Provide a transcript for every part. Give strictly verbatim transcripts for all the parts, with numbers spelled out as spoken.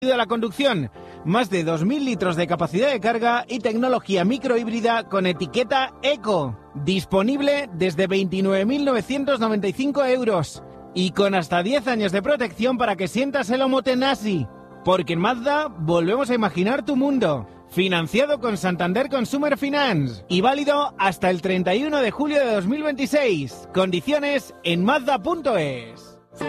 de la conducción, más de dos mil litros de capacidad de carga y tecnología microhíbrida con etiqueta Eco. Disponible desde veintinueve mil novecientos noventa y cinco euros y con hasta diez años de protección para que sientas el Omotenasi. Porque en Mazda volvemos a imaginar tu mundo. Financiado con Santander Consumer Finance y válido hasta el treinta y uno de julio de dos mil veintiséis. Condiciones en Mazda punto es.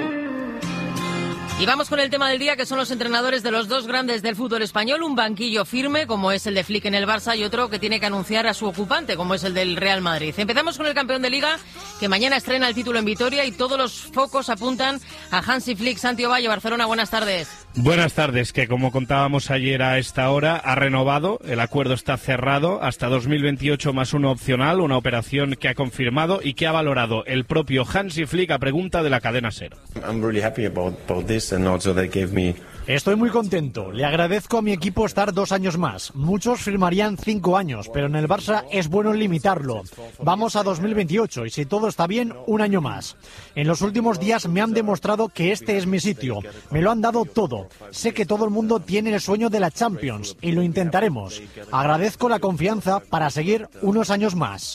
Y vamos con el tema del día, que son los entrenadores de los dos grandes del fútbol español. Un banquillo firme, como es el de Flick en el Barça, y otro que tiene que anunciar a su ocupante, como es el del Real Madrid. Empezamos con el campeón de Liga, que mañana estrena el título en Vitoria, y todos los focos apuntan a Hansi Flick. Santi Ovalle, Barcelona, buenas tardes. Buenas tardes, que como contábamos ayer a esta hora, ha renovado, el acuerdo está cerrado hasta dos mil veintiocho más uno opcional, una operación que ha confirmado y que ha valorado el propio Hansi Flick a pregunta de la cadena SER. I'm really happy about, about this and also they gave me... Estoy muy contento. Le agradezco a mi equipo estar dos años más. Muchos firmarían cinco años, pero en el Barça es bueno limitarlo. Vamos a dos mil veintiocho y si todo está bien, un año más. En los últimos días me han demostrado que este es mi sitio. Me lo han dado todo. Sé que todo el mundo tiene el sueño de la Champions y lo intentaremos. Agradezco la confianza para seguir unos años más.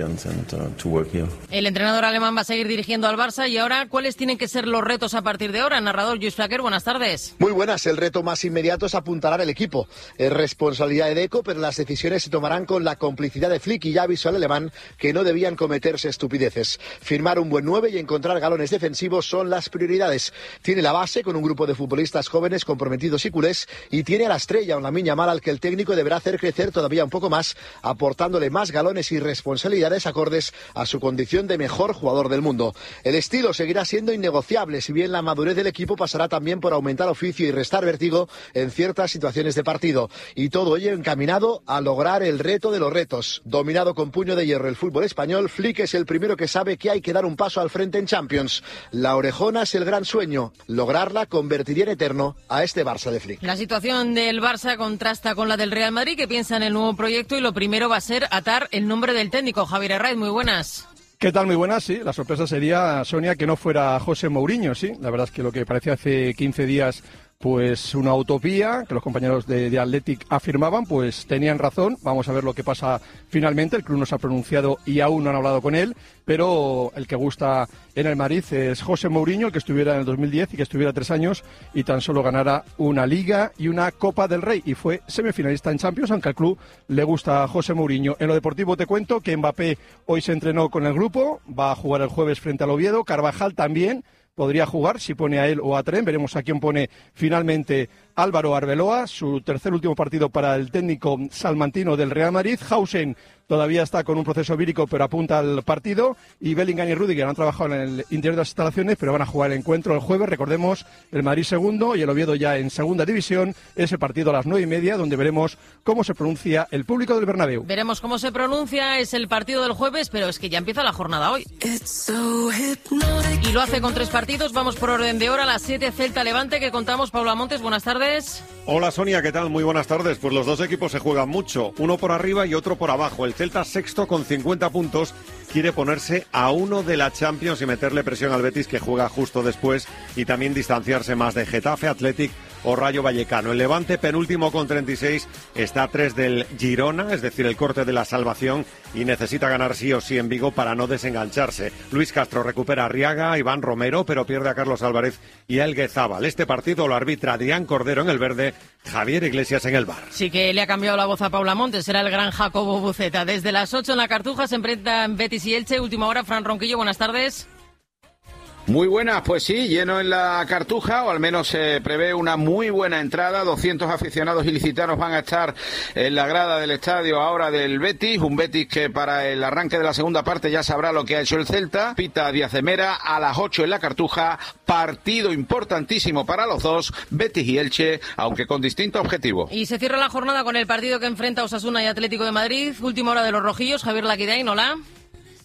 El entrenador alemán va a seguir dirigiendo al Barça y ahora, ¿cuáles tienen que ser los retos a partir de ahora? Narrador Lluís Flaquer, buenas tardes. Muy buenas, el reto más inmediato es apuntalar el equipo. Es responsabilidad de Deco, pero las decisiones se tomarán con la complicidad de Flick y ya avisó al alemán que no debían cometerse estupideces. Firmar un buen nueve y encontrar galones defensivos son las prioridades. Tiene la base con un grupo de futbolistas jóvenes comprometidos y culés y tiene a la estrella, un Lamine Yamal, al que el técnico deberá hacer crecer todavía un poco más, aportándole más galones y responsabilidades acordes a su condición de mejor jugador del mundo. El estilo seguirá siendo innegociable, si bien la madurez del equipo pasará también por aumentar oficio y restar vértigo en ciertas situaciones de partido. Y todo ello encaminado a lograr el reto de los retos. Dominado con puño de hierro el fútbol español, Flick es el primero que sabe que hay que dar un paso al frente en Champions. La orejona es el gran sueño. Lograrla convertiría en eterno a este Barça de Flick. La situación del Barça contrasta con la del Real Madrid, que piensa en el nuevo proyecto, y lo primero va a ser atar el nombre del técnico. Javier Herraiz, muy buenas. ¿Qué tal? Muy buenas, sí. La sorpresa sería, Sonia, que no fuera José Mourinho, sí. La verdad es que lo que parecía hace quince días, pues una utopía, que los compañeros de, de Athletic afirmaban, pues tenían razón. Vamos a ver lo que pasa finalmente. El club no se ha pronunciado y aún no han hablado con él, pero el que gusta en el Madrid es José Mourinho, el que estuviera en el dos mil diez y que estuviera tres años y tan solo ganara una Liga y una Copa del Rey, y fue semifinalista en Champions, aunque al club le gusta a José Mourinho. En lo deportivo te cuento que Mbappé hoy se entrenó con el grupo, va a jugar el jueves frente al Oviedo. Carvajal también podría jugar, si pone a él o a Tren. Veremos a quién pone finalmente Álvaro Arbeloa, su tercer último partido para el técnico salmantino del Real Madrid. Hausen todavía está con un proceso vírico, pero apunta al partido. Y Bellingham y Rüdiger han trabajado en el interior de las instalaciones, pero van a jugar el encuentro el jueves. Recordemos, el Madrid segundo y el Oviedo ya en segunda división. Ese partido a las nueve y media, donde veremos cómo se pronuncia el público del Bernabéu. Veremos cómo se pronuncia, es el partido del jueves, pero es que ya empieza la jornada hoy. Y lo hace con tres partidos. Vamos por orden de hora. A las siete, Celta Levante, que contamos. Paula Montes, buenas tardes. Hola Sonia, ¿qué tal? Muy buenas tardes. Pues los dos equipos se juegan mucho, uno por arriba y otro por abajo. El Celta, sexto con cincuenta puntos, quiere ponerse a uno de la Champions y meterle presión al Betis, que juega justo después, y también distanciarse más de Getafe, Athletic o Rayo Vallecano. El Levante, penúltimo con treinta y seis, está a tres del Girona, es decir, el corte de la salvación, y necesita ganar sí o sí en Vigo para no desengancharse. Luis Castro recupera a Arriaga, Iván Romero, pero pierde a Carlos Álvarez y a Elguezábal. Este partido lo arbitra Adrián Cordero en el verde, Javier Iglesias en el V A R. Sí que le ha cambiado la voz a Paula Montes, será el gran Jacobo Buceta. Desde las ocho en la Cartuja se enfrentan Betis y Elche. Última hora, Fran Ronquillo, buenas tardes. Muy buenas, pues sí, lleno en la Cartuja, o al menos se prevé una muy buena entrada. doscientos aficionados ilicitanos van a estar en la grada del estadio ahora del Betis, un Betis que para el arranque de la segunda parte ya sabrá lo que ha hecho el Celta. Pita Díaz de Mera a las ocho en la Cartuja, partido importantísimo para los dos, Betis y Elche, aunque con distinto objetivo. Y se cierra la jornada con el partido que enfrenta Osasuna y Atlético de Madrid. Última hora de los rojillos, Javier Laquidain, hola.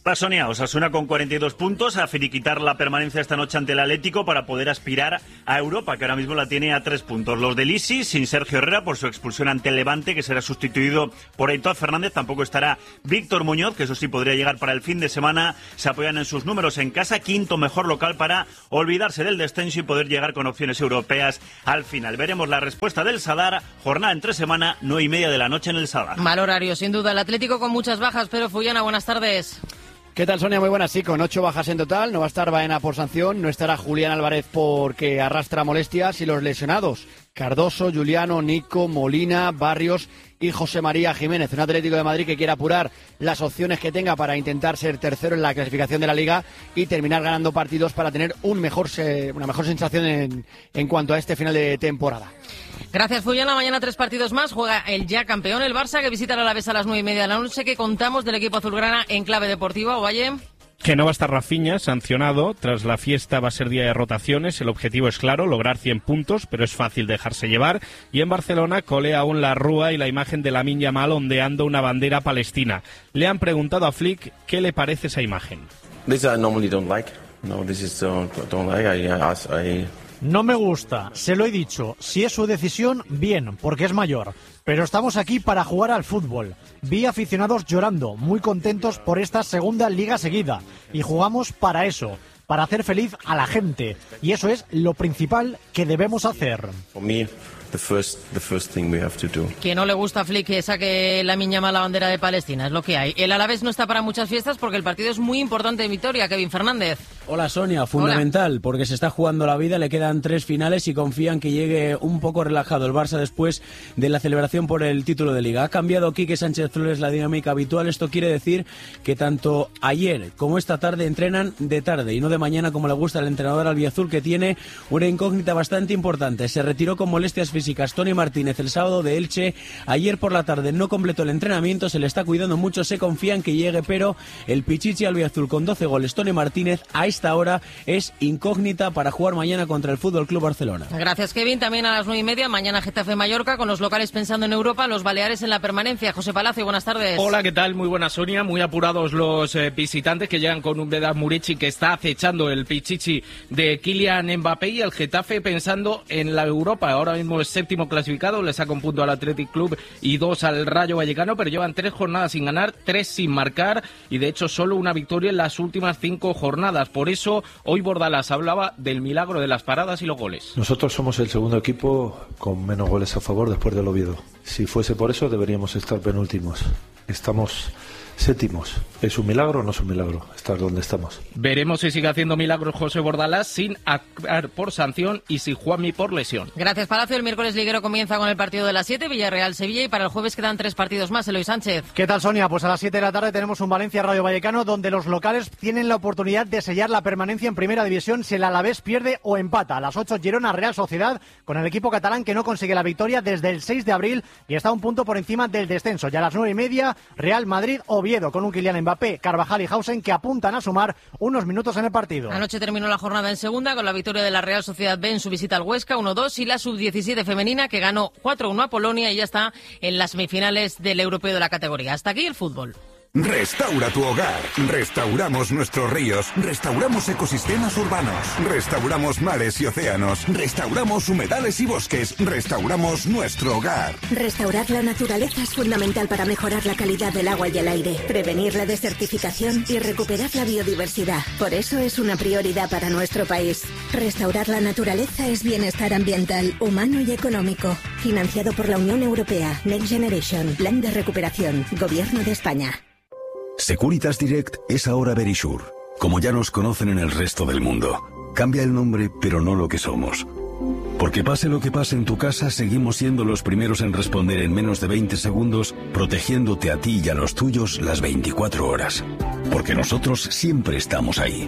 La Sonia, Osasuna con cuarenta y dos puntos, a finiquitar la permanencia esta noche ante el Atlético para poder aspirar a Europa, que ahora mismo la tiene a tres puntos. Los del Isi, sin Sergio Herrera por su expulsión ante el Levante, que será sustituido por Aitor Fernández. Tampoco estará Víctor Muñoz, que eso sí podría llegar para el fin de semana. Se apoyan en sus números en casa, quinto mejor local para olvidarse del descenso y poder llegar con opciones europeas al final. Veremos la respuesta del Sadar, jornada entre semana, nueve y media de la noche en el Sadar. Mal horario, sin duda. El Atlético con muchas bajas, pero Fullana, buenas tardes. ¿Qué tal, Sonia? Muy buenas, sí, con ocho bajas en total. No va a estar Baena por sanción, no estará Julián Álvarez porque arrastra molestias y los lesionados: Cardoso, Juliano, Nico, Molina, Barrios y José María Jiménez. Un Atlético de Madrid que quiere apurar las opciones que tenga para intentar ser tercero en la clasificación de la Liga y terminar ganando partidos para tener un mejor, una mejor sensación en, en cuanto a este final de temporada. Gracias, Fullana. Mañana tres partidos más. Juega el ya campeón, el Barça, que visita al Alavés a las nueve y media de la noche. ¿Qué contamos del equipo azulgrana en clave deportiva, Ovalle? Que no va a estar Rafinha, sancionado. Tras la fiesta va a ser día de rotaciones. El objetivo es claro, lograr cien puntos, pero es fácil dejarse llevar. Y en Barcelona colea aún la rúa y la imagen de Lamine Yamal ondeando una bandera palestina. Le han preguntado a Flick qué le parece esa imagen. This I normally don't like. No, this is uh, don't like. I, I, I... No me gusta, se lo he dicho. Si es su decisión, bien, porque es mayor. Pero estamos aquí para jugar al fútbol. Vi aficionados llorando, muy contentos por esta segunda liga seguida. Y jugamos para eso, para hacer feliz a la gente. Y eso es lo principal que debemos hacer. For me, the first, the first thing we have to do. Que no le gusta a Flick que saque Lamine Yamal la bandera de Palestina, es lo que hay. El Alavés no está para muchas fiestas porque el partido es muy importante en Vitoria. Kevin Fernández. Hola, Sonia, fundamental. Hola. Porque se está jugando la vida, le quedan tres finales y confían que llegue un poco relajado el Barça después de la celebración por el título de Liga. Ha cambiado Quique Sánchez Flores la dinámica habitual. Esto quiere decir que tanto ayer como esta tarde entrenan de tarde y no de mañana, como le gusta al entrenador albiazul, que tiene una incógnita bastante importante. Se retiró con molestias físicas Tony Martínez el sábado de Elche. Ayer por la tarde no completó el entrenamiento, se le está cuidando mucho, se confía en que llegue, pero el pichichi albiazul con doce goles, Tony Martínez, a esta hora es incógnita para jugar mañana contra el Fútbol Club Barcelona. Gracias, Kevin. También a las nueve y media, mañana Getafe Mallorca, con los locales pensando en Europa, los Baleares en la permanencia. José Palacio, buenas tardes. Hola, ¿qué tal? Muy buenas, Sonia. Muy apurados los eh, visitantes que llegan con un Vedat Murici que está acechando el pichichi de Kylian Mbappé, y el Getafe pensando en la Europa. Ahora mismo es séptimo clasificado, le saca un punto al Athletic Club y dos al Rayo Vallecano, pero llevan tres jornadas sin ganar, tres sin marcar y de hecho solo una victoria en las últimas cinco jornadas. Por eso hoy Bordalás hablaba del milagro de las paradas y los goles. Nosotros somos el segundo equipo con menos goles a favor después del Oviedo. Si fuese por eso deberíamos estar penúltimos. Estamos séptimos. ¿Es un milagro o no es un milagro estar donde estamos? Veremos si sigue haciendo milagros José Bordalás sin actuar por sanción y si Juanmi por lesión. Gracias, Palacio. El miércoles liguero comienza con el partido de las siete, Villarreal-Sevilla, y para el jueves quedan tres partidos más. Eloy Sánchez. ¿Qué tal, Sonia? Pues a las siete de la tarde tenemos un Valencia-Rayo Vallecano, donde los locales tienen la oportunidad de sellar la permanencia en Primera División si el Alavés pierde o empata. A las ocho, Girona-Real Sociedad, con el equipo catalán que no consigue la victoria desde el seis de abril y está un punto por encima del descenso. Y a las nueve y media, Real Madrid-Oviedo, con un Kylian Mbappé, Carvajal y Hausen que apuntan a sumar unos minutos en el partido. Anoche terminó la jornada en segunda con la victoria de la Real Sociedad B en su visita al Huesca, uno dos, y la sub diecisiete femenina que ganó cuatro uno a Polonia y ya está en las semifinales del europeo de la categoría. Hasta aquí el fútbol. Restaura tu hogar. Restauramos nuestros ríos. Restauramos ecosistemas urbanos. Restauramos mares y océanos. Restauramos humedales y bosques. Restauramos nuestro hogar. Restaurar la naturaleza es fundamental para mejorar la calidad del agua y el aire, prevenir la desertificación y recuperar la biodiversidad. Por eso es una prioridad para nuestro país. Restaurar la naturaleza es bienestar ambiental, humano y económico. Financiado por la Unión Europea. Next Generation. Plan de recuperación. Gobierno de España. Securitas Direct es ahora Verisure, como ya nos conocen en el resto del mundo. Cambia el nombre, pero no lo que somos. Porque pase lo que pase en tu casa, seguimos siendo los primeros en responder en menos de veinte segundos, protegiéndote a ti y a los tuyos las veinticuatro horas. Porque nosotros siempre estamos ahí.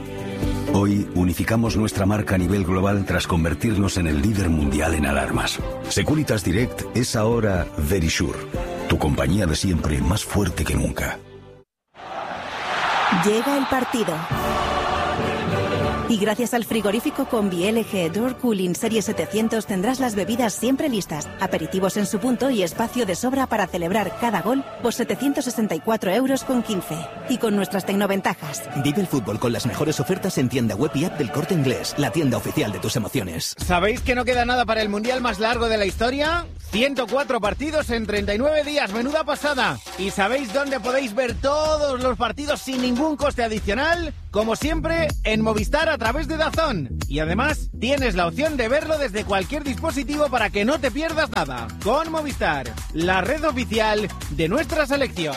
Hoy unificamos nuestra marca a nivel global tras convertirnos en el líder mundial en alarmas. Securitas Direct es ahora Verisure, tu compañía de siempre más fuerte que nunca. Llega el partido. Y gracias al frigorífico Combi L G Door Cooling Serie setecientos tendrás las bebidas siempre listas, aperitivos en su punto y espacio de sobra para celebrar cada gol por setecientos sesenta y cuatro euros con quince. Y con nuestras tecnoventajas. Vive el fútbol con las mejores ofertas en tienda web y app del Corte Inglés, la tienda oficial de tus emociones. ¿Sabéis que no queda nada para el mundial más largo de la historia? ciento cuatro partidos en treinta y nueve días, menuda pasada. ¿Y sabéis dónde podéis ver todos los partidos sin ningún coste adicional? Como siempre, en Movistar a través de DAZN. Y además, tienes la opción de verlo desde cualquier dispositivo para que no te pierdas nada. Con Movistar, la red oficial de nuestra selección.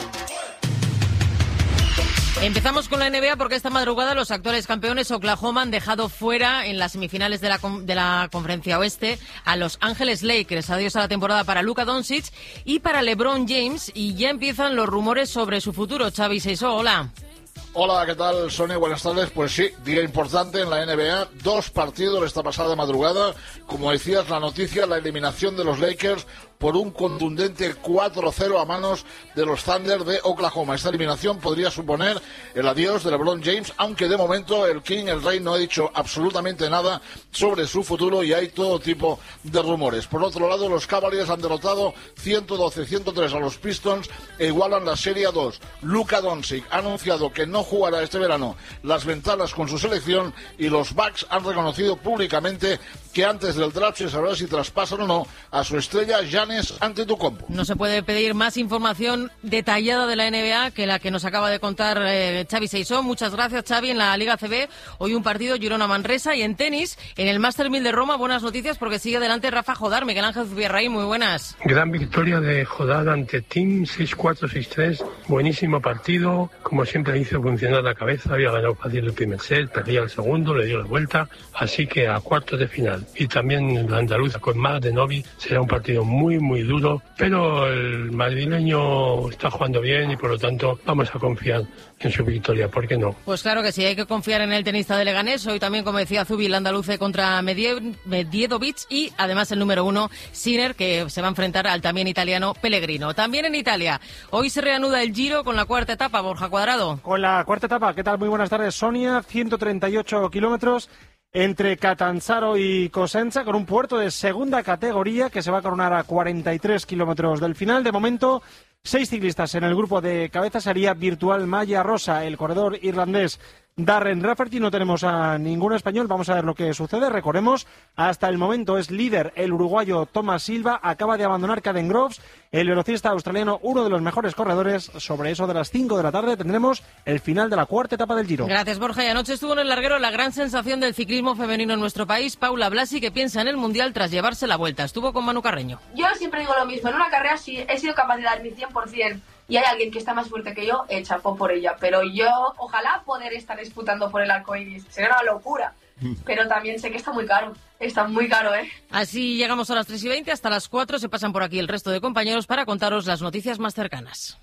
Empezamos con la N B A porque esta madrugada los actuales campeones Oklahoma han dejado fuera en las semifinales de la, de la Conferencia Oeste a Los Ángeles Lakers. Adiós a la temporada para Luka Doncic y para LeBron James, y ya empiezan los rumores sobre su futuro. Xavi Seisó, hola. Hola, ¿qué tal, Sonia? Buenas tardes. Pues sí, día importante en la N B A. Dos partidos esta pasada madrugada. Como decías, la noticia, la eliminación de los Lakers por un contundente cuatro cero a manos de los Thunder de Oklahoma. Esta eliminación podría suponer el adiós de LeBron James, aunque de momento el King, el Rey, no ha dicho absolutamente nada sobre su futuro y hay todo tipo de rumores. Por otro lado, los Cavaliers han derrotado ciento doce a ciento tres a los Pistons e igualan la serie a dos. Luka Doncic ha anunciado que no jugará este verano las ventanas con su selección y los Bucks han reconocido públicamente que antes del draft se sabrá si traspasan o no a su estrella Giannis Antetokounmpo. No se puede pedir más información detallada de la N B A que la que nos acaba de contar eh, Xavi Seisó. Muchas gracias, Xavi. En la Liga A C B, hoy un partido Girona-Manresa, y en tenis, en el Master mil de Roma, buenas noticias porque sigue adelante Rafa Jodar. Miguel Ángel Zubierraín, muy buenas. Gran victoria de Jodar ante Team, seis cuatro, seis tres. Buenísimo partido. Como siempre hizo funcionar la cabeza, había ganado fácil el primer set, perdía el segundo, le dio la vuelta, así que a cuartos de final. Y también la andaluza con Mar de Novi será un partido muy muy duro, pero el madrileño está jugando bien y por lo tanto vamos a confiar en su victoria, ¿por qué no? Pues claro que sí, hay que confiar en el tenista de Leganés. Hoy también, como decía Zubi, el andaluce contra Medjedovic y además el número uno, Sinner, que se va a enfrentar al también italiano Pellegrino. También en Italia, hoy se reanuda el Giro con la cuarta etapa, Borja Cuadrado. Con la cuarta etapa, ¿qué tal? Muy buenas tardes, Sonia. ciento treinta y ocho kilómetros entre Catanzaro y Cosenza, con un puerto de segunda categoría que se va a coronar a cuarenta y tres kilómetros del final. De momento, seis ciclistas en el grupo de cabeza. Sería virtual Maya Rosa, el corredor irlandés Darren Rafferty. No tenemos a ningún español. Vamos a ver lo que sucede. Recordemos, hasta el momento es líder el uruguayo Thomas Silva. Acaba de abandonar Caden Groves, el velocista australiano, uno de los mejores corredores. Sobre eso de las cinco de la tarde tendremos el final de la cuarta etapa del Giro. Gracias, Borja. Y anoche estuvo en el larguero la gran sensación del ciclismo femenino en nuestro país, Paula Blasi, que piensa en el Mundial tras llevarse la vuelta. Estuvo con Manu Carreño. Yo siempre digo lo mismo. En una carrera sí he sido capaz de dar mi cien por ciento. Y hay alguien que está más fuerte que yo, eh, chapó por ella. Pero yo, ojalá poder estar disputando por el arco iris. Sería una locura. Pero también sé que está muy caro. Está muy caro, ¿eh? Así llegamos a las tres y veinte. Hasta las cuatro se pasan por aquí el resto de compañeros para contaros las noticias más cercanas.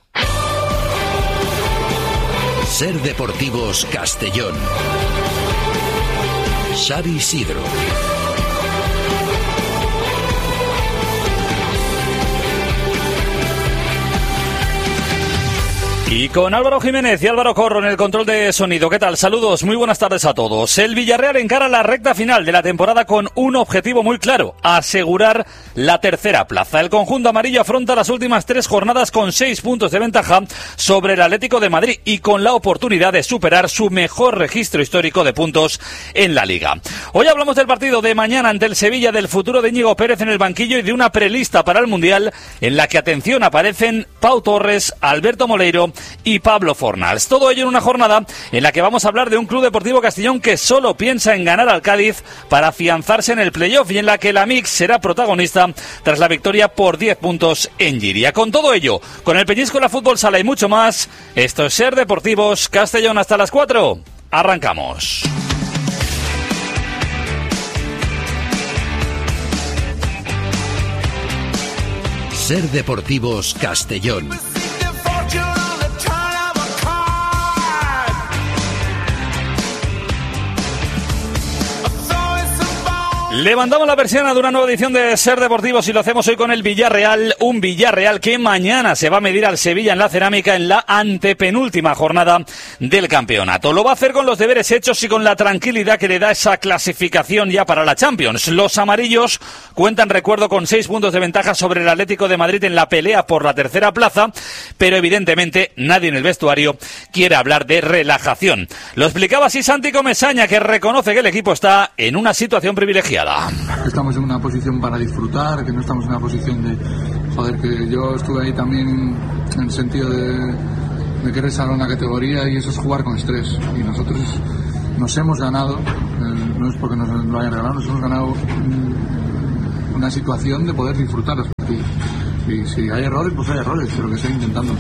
Ser Deportivos Castellón. Xavi Isidro. Y con Álvaro Jiménez y Álvaro Corro en el control de sonido. ¿Qué tal? Saludos, muy buenas tardes a todos. El Villarreal encara la recta final de la temporada con un objetivo muy claro: asegurar la tercera plaza. El conjunto amarillo afronta las últimas tres jornadas con seis puntos de ventaja sobre el Atlético de Madrid y con la oportunidad de superar su mejor registro histórico de puntos en la Liga. Hoy hablamos del partido de mañana ante el Sevilla, del futuro de Íñigo Pérez en el banquillo y de una prelista para el Mundial en la que, atención, aparecen Pau Torres, Alberto Moleiro y Pablo Fornals. Todo ello en una jornada en la que vamos a hablar de un Club Deportivo Castellón que solo piensa en ganar al Cádiz para afianzarse en el playoff y en la que la Mix será protagonista tras la victoria por diez puntos en Giria. Con todo ello, con el pellizco de la fútbol sala y mucho más, esto es Ser Deportivos Castellón. Hasta las cuatro. Arrancamos. Ser Deportivos Castellón. Levantamos la persiana de una nueva edición de Ser Deportivos y lo hacemos hoy con el Villarreal, un Villarreal que mañana se va a medir al Sevilla en la Cerámica en la antepenúltima jornada del campeonato. Lo va a hacer con los deberes hechos y con la tranquilidad que le da esa clasificación ya para la Champions. Los amarillos cuentan, recuerdo, con seis puntos de ventaja sobre el Atlético de Madrid en la pelea por la tercera plaza, pero evidentemente nadie en el vestuario quiere hablar de relajación. Lo explicaba así Santi Comesaña, que reconoce que el equipo está en una situación privilegiada. Estamos en una posición para disfrutar, que no estamos en una posición de... Joder, que yo estuve ahí también en el sentido de, de querer salvar una categoría y eso es jugar con estrés. Y nosotros nos hemos ganado, eh, no es porque nos lo hayan regalado, nos hemos ganado mm, una situación de poder disfrutar los partidos. Y si hay errores, pues hay errores, pero que estoy intentando.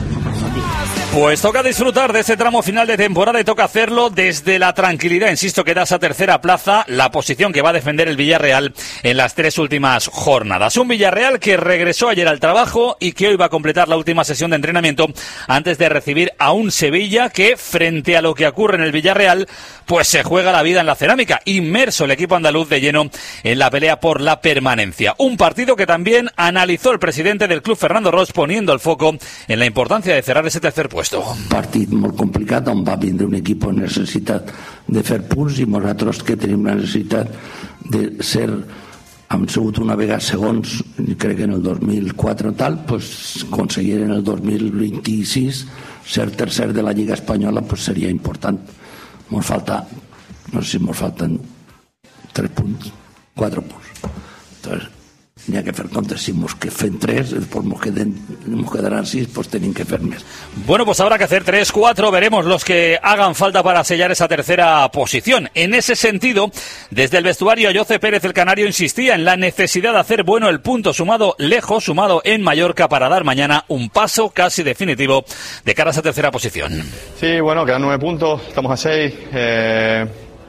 Pues toca disfrutar de ese tramo final de temporada y toca hacerlo desde la tranquilidad, insisto, que da esa tercera plaza, la posición que va a defender el Villarreal en las tres últimas jornadas. Un Villarreal que regresó ayer al trabajo y que hoy va a completar la última sesión de entrenamiento antes de recibir a un Sevilla que, frente a lo que ocurre en el Villarreal, pues se juega la vida en la Cerámica, inmerso el equipo andaluz de lleno en la pelea por la permanencia. Un partido que también analizó el presidente del club, Fernando Ros, poniendo el foco en la importancia de cerrar ese tercer puesto. Un partit molt complicat on va vindre un equip amb necessitat de fer punts i nosaltres que tenim la necessitat de ser, hem sigut una vegada segons, crec que en el dos mil quatre tal, pues conseguir en el dos mil vint-i-sis ser tercer de la Lliga Espanyola pues seria important. Ens falta, no sé si ens falten tres punts, quatre punts. Entonces, n'hi ha que fer comptes, si mos que fem tres, després mos, queden, mos quedaran sis, pues tenim que fer més. Bueno, pues habrá que hacer tres, cuatro, veremos los que hagan falta para sellar esa tercera posición. En ese sentido, desde el vestuario, José Pérez, el canario, insistía en la necesidad de hacer bueno el punto sumado lejos, sumado en Mallorca, para dar mañana un paso casi definitivo de cara a esa tercera posición. Sí, bueno, quedan nueve puntos, estamos a seis, eh...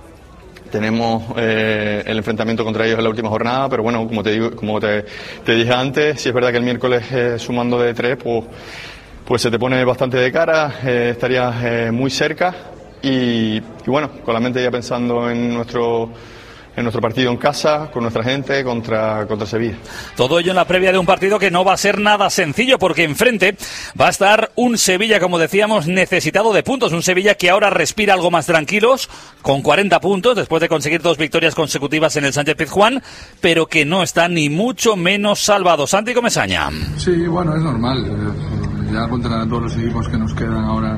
Tenemos eh, el enfrentamiento contra ellos en la última jornada, pero bueno, como te digo, como te, te dije antes, sí es verdad que el miércoles eh, sumando de tres, pues, pues se te pone bastante de cara, eh, estarías eh, muy cerca y, y bueno, con la mente ya pensando en nuestro en nuestro partido en casa, con nuestra gente, contra, contra Sevilla. Todo ello en la previa de un partido que no va a ser nada sencillo, porque enfrente va a estar un Sevilla, como decíamos, necesitado de puntos. Un Sevilla que ahora respira algo más tranquilos, con cuarenta puntos, después de conseguir dos victorias consecutivas en el Sánchez Pizjuán, pero que no está ni mucho menos salvado. Santi Comesaña. Sí, bueno, es normal. Ya contra todos los equipos que nos quedan ahora.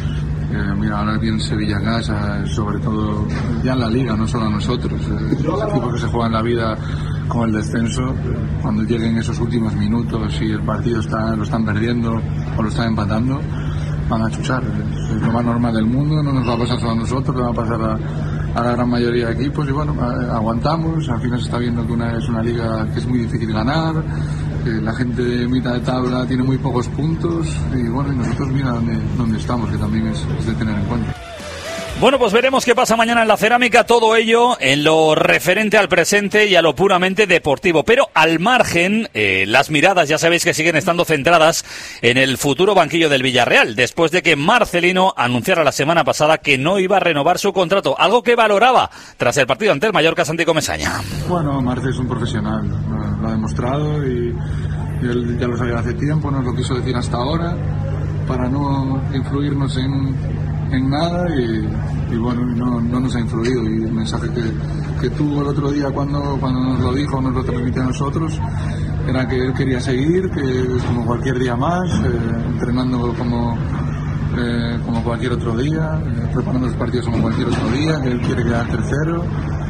Eh, mira, ahora viene Sevilla a casa, sobre todo ya en la Liga, no solo a nosotros. Eh, los equipos que se juegan la vida con el descenso, eh, cuando lleguen esos últimos minutos y el partido está, lo están perdiendo o lo están empatando, van a chuchar. Es lo más normal del mundo, no nos va a pasar solo a nosotros, le va a pasar a, a la gran mayoría de equipos y bueno, a, aguantamos. Al final se está viendo que una, es una liga que es muy difícil ganar, que la gente de mitad de tabla tiene muy pocos puntos y bueno, y nosotros mira dónde, dónde estamos, que también es, es de tener en cuenta. Bueno, pues veremos qué pasa mañana en la Cerámica, todo ello en lo referente al presente y a lo puramente deportivo. Pero al margen, eh, las miradas ya sabéis que siguen estando centradas en el futuro banquillo del Villarreal, después de que Marcelino anunciara la semana pasada que no iba a renovar su contrato, algo que valoraba tras el partido ante el Mallorca. Santi Comesaña. Bueno, Marce es un profesional, lo ha demostrado y, y él ya lo sabía hace tiempo, nos lo quiso decir hasta ahora, para no influirnos en... en nada y, y bueno, no, no nos ha influido y el mensaje que, que tuvo el otro día cuando, cuando nos lo dijo, nos lo transmitió a nosotros, era que él quería seguir, que es como cualquier día más, eh, entrenando como, eh, como cualquier otro día, eh, preparando los partidos como cualquier otro día, que él quiere quedar tercero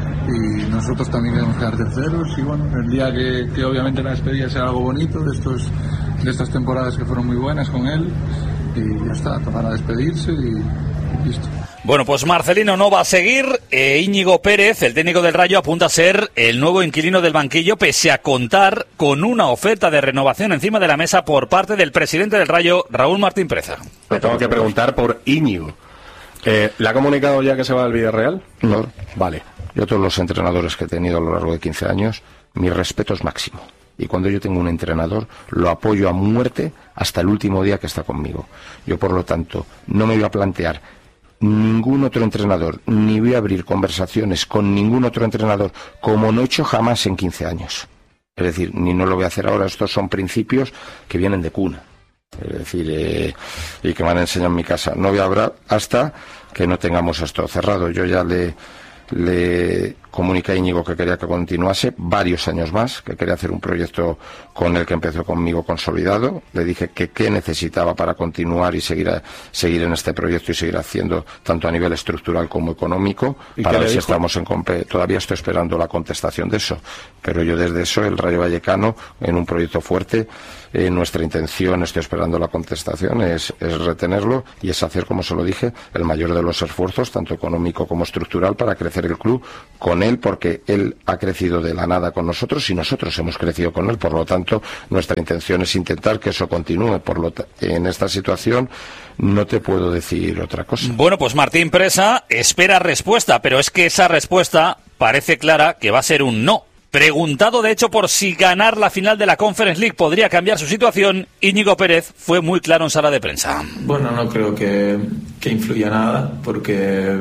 y nosotros también queremos quedar terceros y bueno, el día que, que obviamente la despedida sea algo bonito de, estos, de estas temporadas que fueron muy buenas con él y ya está, para despedirse y, y listo. Bueno, pues Marcelino no va a seguir. Eh, Íñigo Pérez, el técnico del Rayo, apunta a ser el nuevo inquilino del banquillo, pese a contar con una oferta de renovación encima de la mesa por parte del presidente del Rayo, Raúl Martín Preza. Me tengo que preguntar por Íñigo. Eh, ¿Le ha comunicado ya que se va al Villarreal? No. Vale. Yo todos los entrenadores que he tenido a lo largo de quince años, mi respeto es máximo. Y cuando yo tengo un entrenador, lo apoyo a muerte hasta el último día que está conmigo. Yo, por lo tanto, no me voy a plantear ningún otro entrenador, ni voy a abrir conversaciones con ningún otro entrenador, como no he hecho jamás en quince años. Es decir, ni no lo voy a hacer ahora, estos son principios que vienen de cuna. Es decir, eh, y que me han enseñado en mi casa. No voy a hablar hasta que no tengamos esto cerrado. Yo ya le, le comuniqué a Íñigo que quería que continuase varios años más, que quería hacer un proyecto con el que empezó conmigo consolidado. Le dije que qué necesitaba para continuar y seguir, a, seguir en este proyecto y seguir haciendo tanto a nivel estructural como económico, para ver si estamos en compe. Todavía estoy esperando la contestación de eso, pero yo desde eso, el Rayo Vallecano, en un proyecto fuerte, eh, nuestra intención, estoy esperando la contestación, es, es retenerlo y es hacer, como se lo dije, el mayor de los esfuerzos, tanto económico como estructural, para crecer el club con él, porque él ha crecido de la nada con nosotros y nosotros hemos crecido con él. Por lo tanto, nuestra intención es intentar que eso continúe. Por lo en esta situación no te puedo decir otra cosa. Bueno, pues Martín Presa espera respuesta, pero es que esa respuesta parece clara que va a ser un no. Preguntado, de hecho, por si ganar la final de la Conference League podría cambiar su situación, Íñigo Pérez fue muy claro en sala de prensa. Bueno, no creo que, que influya nada, porque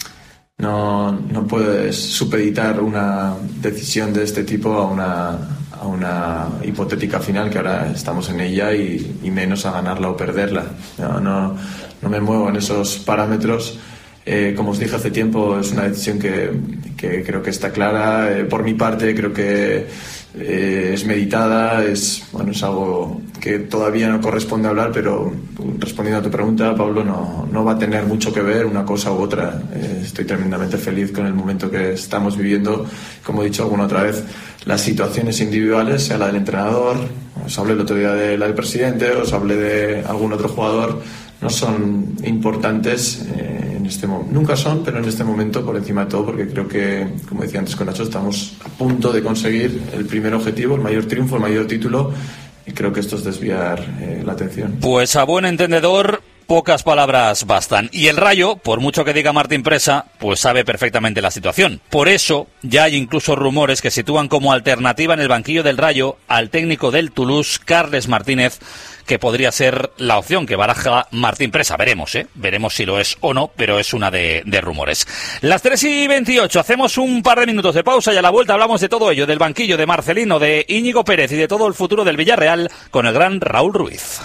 no, no puedes supeditar una decisión de este tipo a una, a una hipotética final, que ahora estamos en ella, y, y menos a ganarla o perderla. No, no, no me muevo en esos parámetros. Eh, como os dije hace tiempo, es una decisión que, que creo que está clara. Eh, por mi parte, creo que eh, es meditada, es, bueno, es algo que todavía no corresponde hablar, pero respondiendo a tu pregunta, Pablo, no, no va a tener mucho que ver una cosa u otra. Eh, estoy tremendamente feliz con el momento que estamos viviendo. Como he dicho alguna otra vez, las situaciones individuales, sea la del entrenador, os hablé el otro día de la del presidente, os hablé de algún otro jugador, no son importantes eh, en este momento. Nunca son, pero en este momento por encima de todo, porque creo que, como decía antes con Nacho, estamos a punto de conseguir el primer objetivo, el mayor triunfo, el mayor título, y creo que esto es desviar eh, la atención. Pues a buen entendedor, pocas palabras bastan. Y el Rayo, por mucho que diga Martín Presa, pues sabe perfectamente la situación. Por eso ya hay incluso rumores que sitúan como alternativa en el banquillo del Rayo al técnico del Toulouse, Carles Martínez, que podría ser la opción que baraja Martín Presa. Veremos, ¿eh? Veremos si lo es o no, pero es una de, de rumores. Las tres y veintiocho, hacemos un par de minutos de pausa y a la vuelta hablamos de todo ello, del banquillo, de Marcelino, de Íñigo Pérez y de todo el futuro del Villarreal con el gran Raúl Ruiz.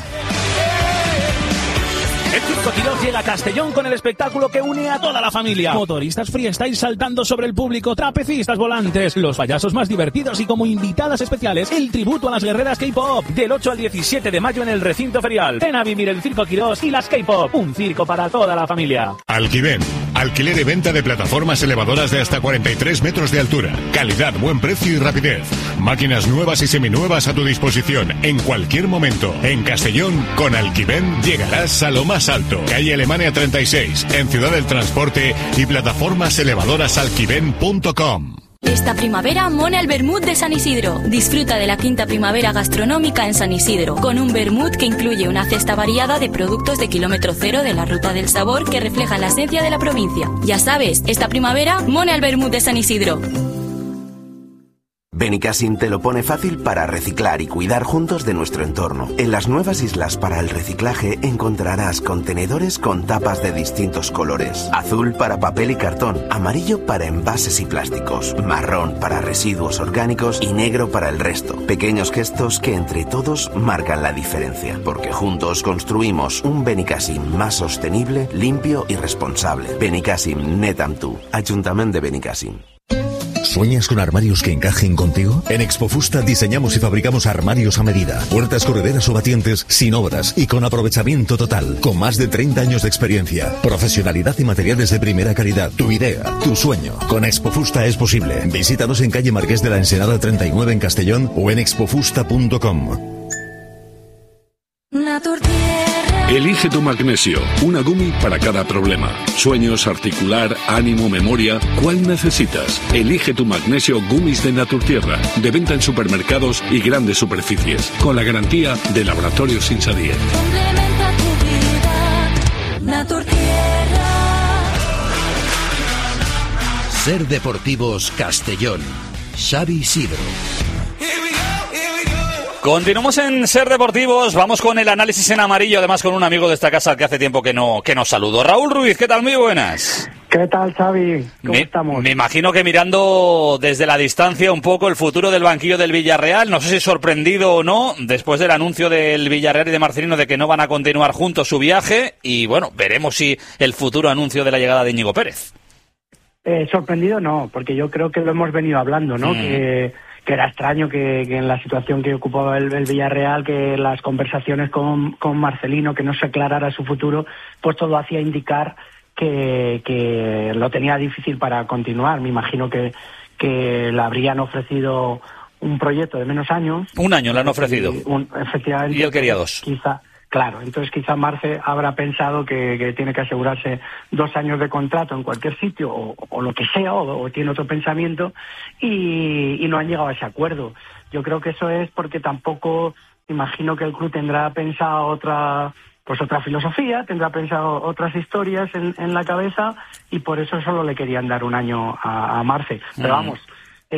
El Circo Quirós llega a Castellón con el espectáculo que une a toda la familia. Motoristas freestyle saltando sobre el público, trapecistas volantes, los payasos más divertidos y como invitadas especiales, el tributo a las guerreras K-pop. Del ocho al diecisiete de mayo en el recinto ferial. Ven a vivir el Circo Quirós y las K-pop. Un circo para toda la familia. Alquiven. Alquiler y venta de plataformas elevadoras de hasta cuarenta y tres metros de altura. Calidad, buen precio y rapidez. Máquinas nuevas y seminuevas a tu disposición en cualquier momento. En Castellón, con Alquiven llegarás a lo más alto. Calle Alemania treinta y seis, en Ciudad del Transporte, y plataformas elevadoras alquiven punto com. Esta primavera mona el vermut de San Isidro. Disfruta de la quinta primavera gastronómica en San Isidro, con un vermut que incluye una cesta variada de productos de kilómetro cero de la Ruta del Sabor que reflejan la esencia de la provincia. Ya sabes, esta primavera mona el vermut de San Isidro. Benicassim te lo pone fácil para reciclar y cuidar juntos de nuestro entorno. En las nuevas islas para el reciclaje encontrarás contenedores con tapas de distintos colores. Azul para papel y cartón, amarillo para envases y plásticos, marrón para residuos orgánicos y negro para el resto. Pequeños gestos que entre todos marcan la diferencia, porque juntos construimos un Benicassim más sostenible, limpio y responsable. Benicassim, net amb tu. Ayuntamiento de Benicassim. ¿Sueñas con armarios que encajen contigo? En Expofusta diseñamos y fabricamos armarios a medida, puertas correderas o batientes sin obras y con aprovechamiento total, con más de treinta años de experiencia, profesionalidad y materiales de primera calidad. Tu idea, tu sueño, con Expofusta es posible. Visítanos en calle Marqués de la Ensenada treinta y nueve en Castellón o en expofusta punto com. Elige tu magnesio, una gumi para cada problema. Sueños, articular, ánimo, memoria. ¿Cuál necesitas? Elige tu magnesio Gumis de Naturtierra, de venta en supermercados y grandes superficies, con la garantía de Laboratorios Insadier. Complementa tu vida, Naturtierra. Ser Deportivos Castellón. Xavi Isidro. Continuamos en Ser Deportivos, vamos con el análisis en amarillo, además con un amigo de esta casa que hace tiempo que no que nos saludo. Raúl Ruiz, ¿qué tal? Muy buenas. ¿Qué tal, Xavi? ¿Cómo me, estamos? Me imagino que mirando desde la distancia un poco el futuro del banquillo del Villarreal, no sé si sorprendido o no, después del anuncio del Villarreal y de Marcelino de que no van a continuar juntos su viaje, y bueno, veremos si el futuro anuncio de la llegada de Íñigo Pérez. Eh, sorprendido no, porque yo creo que lo hemos venido hablando, ¿no? Mm. Que... que era extraño que, que en la situación que ocupaba el, el Villarreal, que las conversaciones con, con Marcelino, que no se aclarara su futuro, pues todo hacía indicar que, que lo tenía difícil para continuar. Me imagino que, que le habrían ofrecido un proyecto de menos años. Un año le han ofrecido. Y, un, efectivamente. Y él quería dos. Quizá. Claro, entonces quizá Marce habrá pensado que, que tiene que asegurarse dos años de contrato en cualquier sitio o, o lo que sea, o, o tiene otro pensamiento y, y no han llegado a ese acuerdo. Yo creo que eso es porque tampoco, imagino que el club tendrá pensado otra pues otra filosofía, tendrá pensado otras historias en, en la cabeza y por eso solo le querían dar un año a, a Marce. Pero mm. vamos...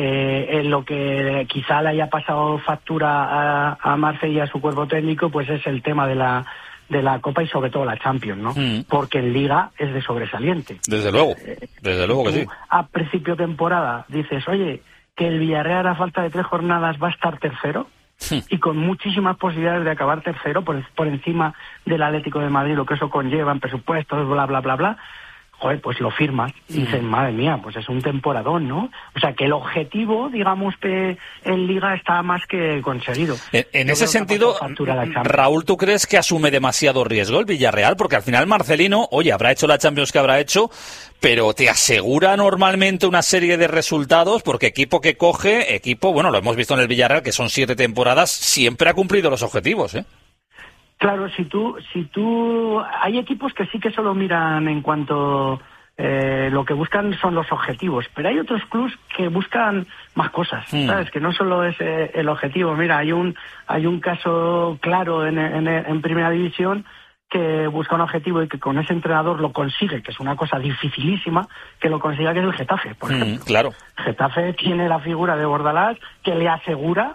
Eh, en lo que quizá le haya pasado factura a, a Marce y a su cuerpo técnico, pues es el tema de la de la Copa y sobre todo la Champions, ¿no? Mm. Porque en Liga es de sobresaliente. Desde luego, desde luego que sí. A principio de temporada dices, oye, que el Villarreal a falta de tres jornadas va a estar tercero mm. y con muchísimas posibilidades de acabar tercero por, por encima del Atlético de Madrid, lo que eso conlleva en presupuestos, bla, bla, bla, bla. Joder, pues lo firmas y dices, madre mía, pues es un temporadón, ¿no? O sea, que el objetivo, digamos que en Liga está más que conseguido. En, en ese sentido, Raúl, ¿tú crees que asume demasiado riesgo el Villarreal? Porque al final Marcelino, oye, habrá hecho la Champions que habrá hecho, pero te asegura normalmente una serie de resultados, porque equipo que coge, equipo, bueno, lo hemos visto en el Villarreal, que son siete temporadas, siempre ha cumplido los objetivos, ¿eh? Claro, si tú, si tú, hay equipos que sí que solo miran en cuanto eh, lo que buscan son los objetivos, pero hay otros clubs que buscan más cosas, mm. ¿sabes? Que no solo es eh, el objetivo. Mira, hay un, hay un caso claro en, en, en Primera División que busca un objetivo y que con ese entrenador lo consigue, que es una cosa dificilísima, que lo consiga, que es el Getafe, por ejemplo. Mm, claro. Getafe tiene la figura de Bordalás que le asegura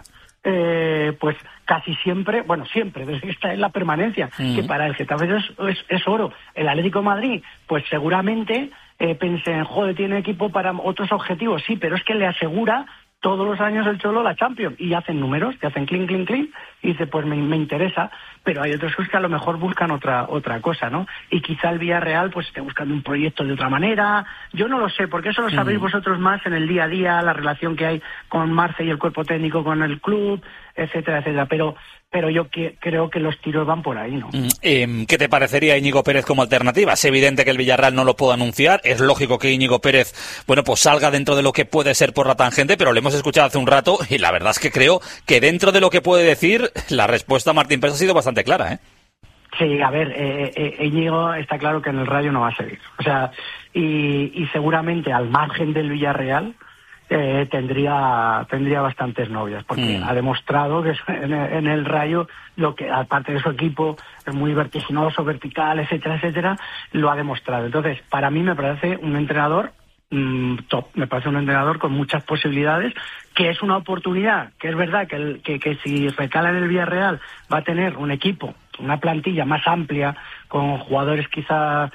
Eh, pues casi siempre, bueno, siempre, desde que está en la permanencia, mm. que para el Getafe es, es, es oro. El Atlético de Madrid, pues seguramente eh, pensé, joder, tiene equipo para otros objetivos, sí, pero es que le asegura todos los años el Cholo la Champions, y hacen números, que hacen clean, clean, clean, y dice, pues me, me interesa, pero hay otros que a lo mejor buscan otra otra cosa, ¿no? Y quizá el Villarreal pues esté buscando un proyecto de otra manera, yo no lo sé, porque eso lo sabéis mm. vosotros más en el día a día, la relación que hay con Marce y el cuerpo técnico con el club, etcétera, etcétera, pero pero yo que, creo que los tiros van por ahí, ¿no? Mm. Eh, ¿Qué te parecería Íñigo Pérez como alternativa? Es evidente que el Villarreal no lo puede anunciar, es lógico que Íñigo Pérez, bueno, pues salga dentro de lo que puede ser por la tangente, pero lo hemos escuchado hace un rato y la verdad es que creo que dentro de lo que puede decir, la respuesta a Martín Pérez ha sido bastante clara, ¿eh? Sí, a ver, eh, eh, Íñigo está claro que en el Rayo no va a seguir. O sea, y, y seguramente al margen del Villarreal eh, tendría tendría bastantes novias, porque mm. ha demostrado que en, en el Rayo, lo que aparte de su equipo es muy vertiginoso, vertical, etcétera, etcétera, lo ha demostrado. Entonces, para mí me parece un entrenador mmm, top, me parece un entrenador con muchas posibilidades, que es una oportunidad, que es verdad que, el, que, que si recala en el Villarreal va a tener un equipo, una plantilla más amplia, con jugadores quizá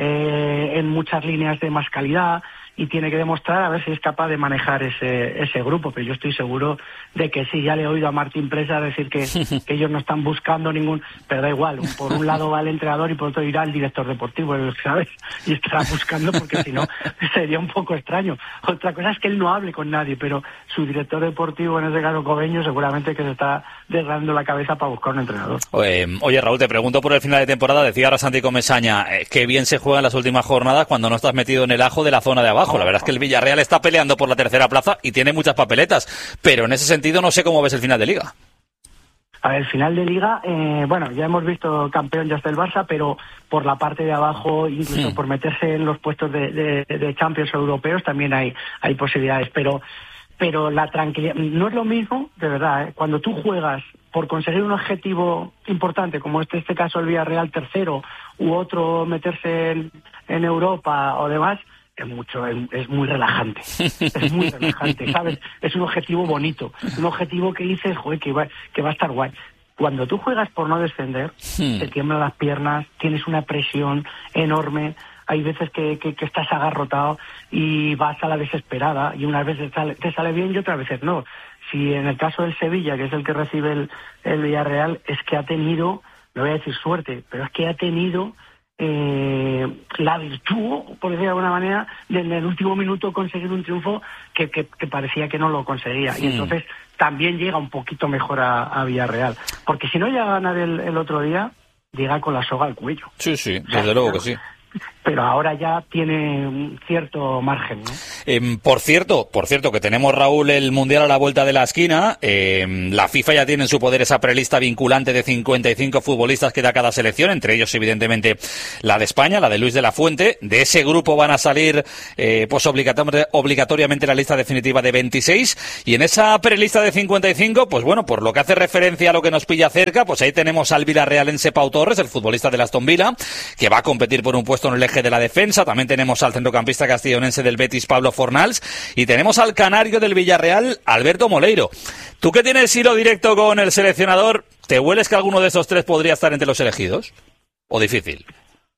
eh, en muchas líneas de más calidad, y tiene que demostrar a ver si es capaz de manejar ese ese grupo, pero yo estoy seguro de que sí. Ya le he oído a Martín Presa decir que, que ellos no están buscando ningún, pero da igual, por un lado va el entrenador y por otro irá el director deportivo, ¿sabes? Y estará buscando, porque si no sería un poco extraño. Otra cosa es que él no hable con nadie, pero su director deportivo, en ese caso Cobeño, seguramente que se está desgarrando la cabeza para buscar un entrenador. Oye, oye Raúl, te pregunto por el final de temporada, decía ahora Santi Comesaña, eh, qué bien se juega en las últimas jornadas cuando no estás metido en el ajo de la zona de abajo. La verdad es que el Villarreal está peleando por la tercera plaza y tiene muchas papeletas, pero en ese sentido no sé cómo ves el final de Liga. A ver, el final de Liga, eh, bueno, ya hemos visto campeón ya está el Barça, pero por la parte de abajo, incluso sí. por meterse en los puestos de, de, de Champions europeos, también hay, hay posibilidades, pero pero la tranquilidad, no es lo mismo, de verdad, ¿eh? Cuando tú juegas por conseguir un objetivo importante, como este, este caso el Villarreal tercero, u otro meterse en, en Europa o demás, es mucho, es, es muy relajante, es muy relajante, ¿sabes? Es un objetivo bonito, un objetivo que dices, joder, que va, que va a estar guay. Cuando tú juegas por no descender, hmm. te tiemblan las piernas, tienes una presión enorme, hay veces que, que, que estás agarrotado y vas a la desesperada, y unas veces te sale, te sale bien y otras veces no. Si en el caso del Sevilla, que es el que recibe el, el Villarreal, es que ha tenido, no voy a decir suerte, pero es que ha tenido eh, la virtud, por decir de alguna manera, de en el último minuto conseguir un triunfo que, que, que parecía que no lo conseguía. Hmm. Y entonces también llega un poquito mejor a, a Villarreal. Porque si no llega a ganar el, el otro día, llega con la soga al cuello. Sí, sí, desde o sea, luego que sí. Pero ahora ya tiene un cierto margen, ¿no? Eh, por cierto, por cierto, que tenemos, Raúl, el Mundial a la vuelta de la esquina. Eh, la FIFA ya tiene en su poder esa prelista vinculante de cincuenta y cinco futbolistas que da cada selección, entre ellos, evidentemente, la de España, la de Luis de la Fuente. De ese grupo van a salir, eh, pues obligator- obligatoriamente la lista definitiva de veintiséis. Y en esa prelista de cincuenta y cinco, pues bueno, por lo que hace referencia a lo que nos pilla cerca, pues ahí tenemos al villarrealense Pau Torres, el futbolista del Aston Villa, que va a competir por un puesto en el eje de la defensa. También tenemos al centrocampista castellonense del Betis, Pablo Fornals, y tenemos al canario del Villarreal, Alberto Moleiro. Tú que tienes hilo directo con el seleccionador, ¿te hueles que alguno de estos tres podría estar entre los elegidos? ¿O difícil?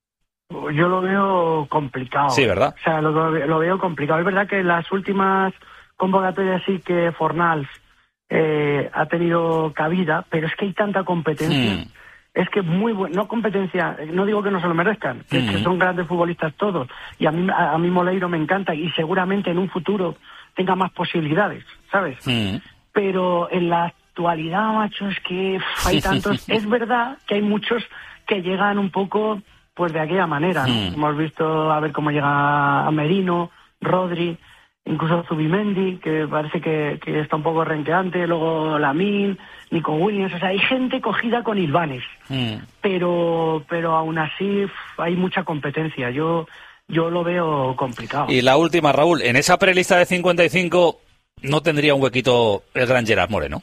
Yo lo veo complicado. Sí, ¿verdad? O sea, lo, lo veo complicado. Es verdad que en las últimas convocatorias sí que Fornals eh, ha tenido cabida, pero es que hay tanta competencia. Hmm. Es que muy bueno, no competencia, no digo que no se lo merezcan, que, mm. que son grandes futbolistas todos, y a mí, a, a mí Moleiro me encanta, y seguramente en un futuro tenga más posibilidades, ¿sabes? Mm. Pero en la actualidad, macho, es que pff, hay tantos, es verdad que hay muchos que llegan un poco, pues de aquella manera, ¿no? Mm. Hemos visto a ver cómo llega a Merino, Rodri, incluso Zubimendi, que parece que, que está un poco renqueante, luego Lamine, Nico Williams, o sea, hay gente cogida con hilvanes, mm. pero pero aún así f, hay mucha competencia, yo yo lo veo complicado. Y la última, Raúl, en esa prelista de cincuenta y cinco no tendría un huequito el gran Gerard Moreno.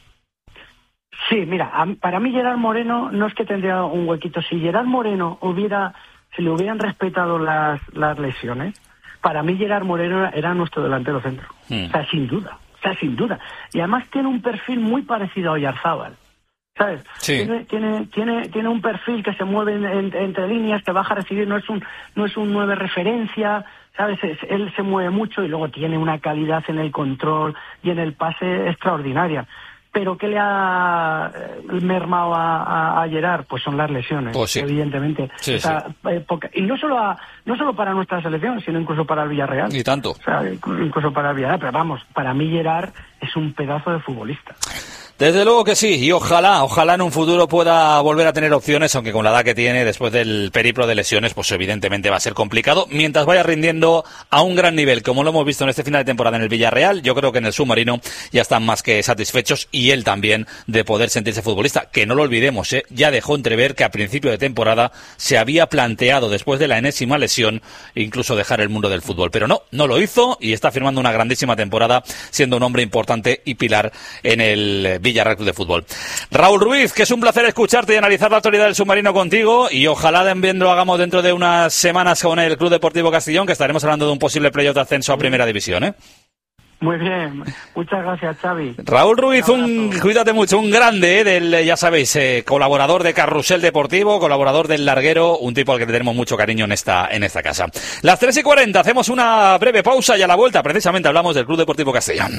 Sí, mira, a, para mí Gerard Moreno no es que tendría un huequito, si Gerard Moreno hubiera, si le hubieran respetado las, las lesiones, para mí Gerard Moreno era nuestro delantero centro, mm. o sea, sin duda. O sea, sin duda. Y además tiene un perfil muy parecido a Oyarzábal, ¿sabes? Sí. Tiene, tiene, tiene, tiene un perfil que se mueve en, en, entre líneas, que baja a recibir, no es un, no es un nueve referencia, ¿sabes? Es, él se mueve mucho y luego tiene una calidad en el control y en el pase extraordinaria. Pero ¿qué le ha mermado a, a, a Gerard? Pues son las lesiones, pues sí. evidentemente. Sí, o sea, sí. eh, porque, y no solo a, no solo para nuestra selección, sino incluso para el Villarreal. Y tanto. O sea, incluso para el Villarreal. Pero vamos, para mí Gerard es un pedazo de futbolista. Desde luego que sí, y ojalá, ojalá en un futuro pueda volver a tener opciones, aunque con la edad que tiene, después del periplo de lesiones, pues evidentemente va a ser complicado, mientras vaya rindiendo a un gran nivel, como lo hemos visto en este final de temporada en el Villarreal. Yo creo que en el submarino ya están más que satisfechos, y él también, de poder sentirse futbolista, que no lo olvidemos, ¿eh? Ya dejó entrever que a principio de temporada se había planteado, después de la enésima lesión, incluso dejar el mundo del fútbol, pero no, no lo hizo, y está firmando una grandísima temporada, siendo un hombre importante y pilar en el Villarreal de fútbol. Raúl Ruiz, que es un placer escucharte y analizar la actualidad del submarino contigo, y ojalá también lo hagamos dentro de unas semanas con el Club Deportivo Castellón, que estaremos hablando de un posible playoff de ascenso a Primera División, ¿eh? Muy bien, muchas gracias, Xavi. Raúl Ruiz, un, cuídate mucho, un grande, ¿eh? del, ya sabéis, eh, colaborador de Carrusel Deportivo, colaborador del Larguero, un tipo al que le tenemos mucho cariño en esta, en esta casa. Las tres y cuarenta, hacemos una breve pausa y a la vuelta precisamente hablamos del Club Deportivo Castellón.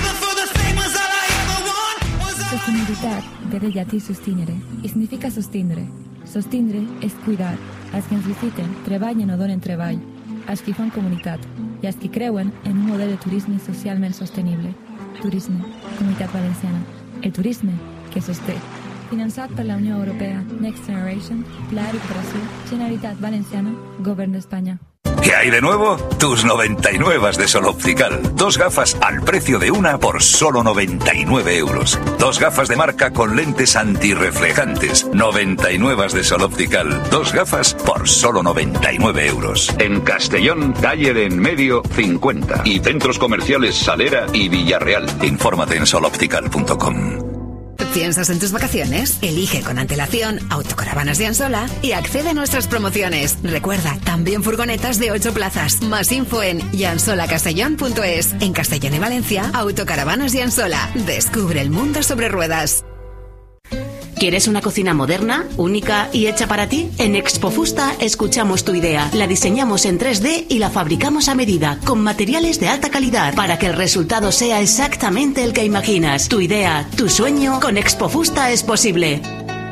Sostenibilità vede a ti sostenere e significa sostindre. Sostindre és cuidar. Els que ens visiten treballen o donen treball. Els que fan comunitat i els que creuen en un model de turisme socialment sostenible. Turisme, Comunitat Valenciana. El turisme que sosté. Finançat per la Unió Europea, Next Generation, Pla de Recuperació, Generalitat Valenciana, Govern d'Espanya. ¿Qué hay de nuevo? Tus noventa y nueve de Sol Optical. Dos gafas al precio de una por solo noventa y nueve euros. Dos gafas de marca con lentes antirreflejantes. noventa y nueve de Sol Optical. Dos gafas por solo noventa y nueve euros. En Castellón, calle de Enmedio cincuenta. Y centros comerciales Salera y Villarreal. Infórmate en sol optical punto com. ¿Piensas en tus vacaciones? Elige con antelación Autocaravanas de Ansola y accede a nuestras promociones. Recuerda, también furgonetas de ocho plazas. Más info en yansola castellón punto es. En Castellón y Valencia, Autocaravanas de Ansola. Descubre el mundo sobre ruedas. ¿Quieres una cocina moderna, única y hecha para ti? En Expofusta escuchamos tu idea, la diseñamos en tres D y la fabricamos a medida, con materiales de alta calidad, para que el resultado sea exactamente el que imaginas. Tu idea, tu sueño, con Expofusta es posible.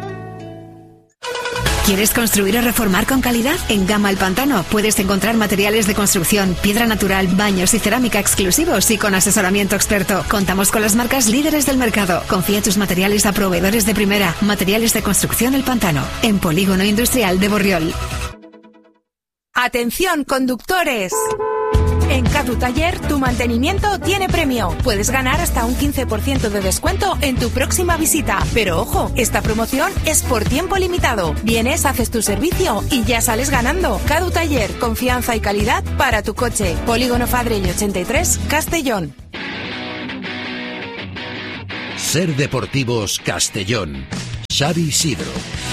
¿Quieres construir o reformar con calidad? En Gama El Pantano puedes encontrar materiales de construcción, piedra natural, baños y cerámica exclusivos y con asesoramiento experto. Contamos con las marcas líderes del mercado. Confía tus materiales a proveedores de primera. Materiales de construcción El Pantano, en Polígono Industrial de Borriol. ¡Atención, conductores! En Cadu Taller, tu mantenimiento tiene premio. Puedes ganar hasta un quince por ciento de descuento en tu próxima visita. Pero ojo, esta promoción es por tiempo limitado. Vienes, haces tu servicio y ya sales ganando. Cadu Taller, confianza y calidad para tu coche. Polígono Fadrell ochenta y tres, Castellón. Ser Deportivos Castellón. Xavi Isidro.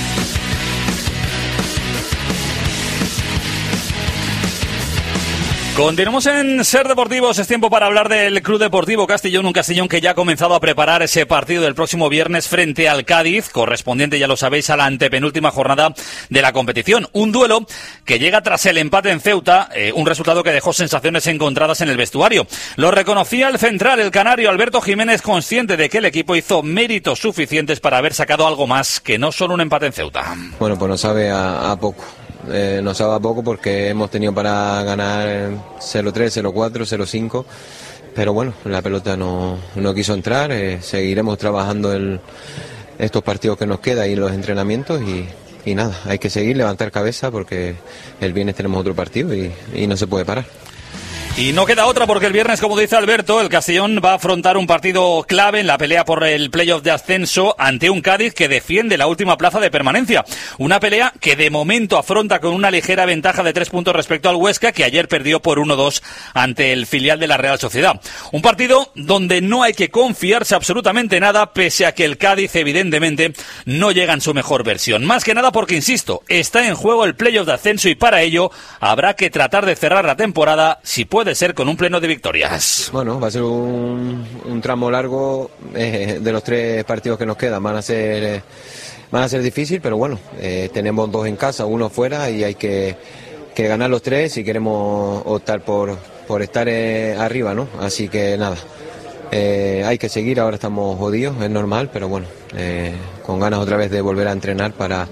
Continuamos en Ser Deportivos, es tiempo para hablar del Club Deportivo Castellón, un Castellón que ya ha comenzado a preparar ese partido del próximo viernes frente al Cádiz, correspondiente, ya lo sabéis, a la antepenúltima jornada de la competición. Un duelo que llega tras el empate en Ceuta, eh, un resultado que dejó sensaciones encontradas en el vestuario. Lo reconocía el central, el canario Alberto Jiménez, consciente de que el equipo hizo méritos suficientes para haber sacado algo más que no solo un empate en Ceuta. Bueno, pues nos sabe a, a poco. Eh, nos sabe a poco porque hemos tenido para ganar cero tres, cero cuatro, cero cinco, pero bueno, la pelota no, no quiso entrar. Eh, seguiremos trabajando el, estos partidos que nos quedan y los entrenamientos y, y nada, hay que seguir, levantar cabeza porque el viernes tenemos otro partido y, y no se puede parar. Y no queda otra porque el viernes, como dice Alberto, el Castellón va a afrontar un partido clave en la pelea por el playoff de ascenso ante un Cádiz que defiende la última plaza de permanencia. Una pelea que de momento afronta con una ligera ventaja de tres puntos respecto al Huesca, que ayer perdió por uno dos ante el filial de la Real Sociedad. Un partido donde no hay que confiarse absolutamente nada, pese a que el Cádiz evidentemente no llega en su mejor versión. Más que nada porque, insisto, está en juego el playoff de ascenso y para ello habrá que tratar de cerrar la temporada, si puede de ser con un pleno de victorias. Bueno, va a ser un, un tramo largo eh, de los tres partidos que nos quedan. Van a ser eh, van a ser difícil, pero bueno, eh, tenemos dos en casa, uno fuera y hay que, que ganar los tres si queremos optar por, por estar eh, arriba, ¿no? Así que nada, eh, hay que seguir. Ahora estamos jodidos, es normal, pero bueno, eh, con ganas otra vez de volver a entrenar para,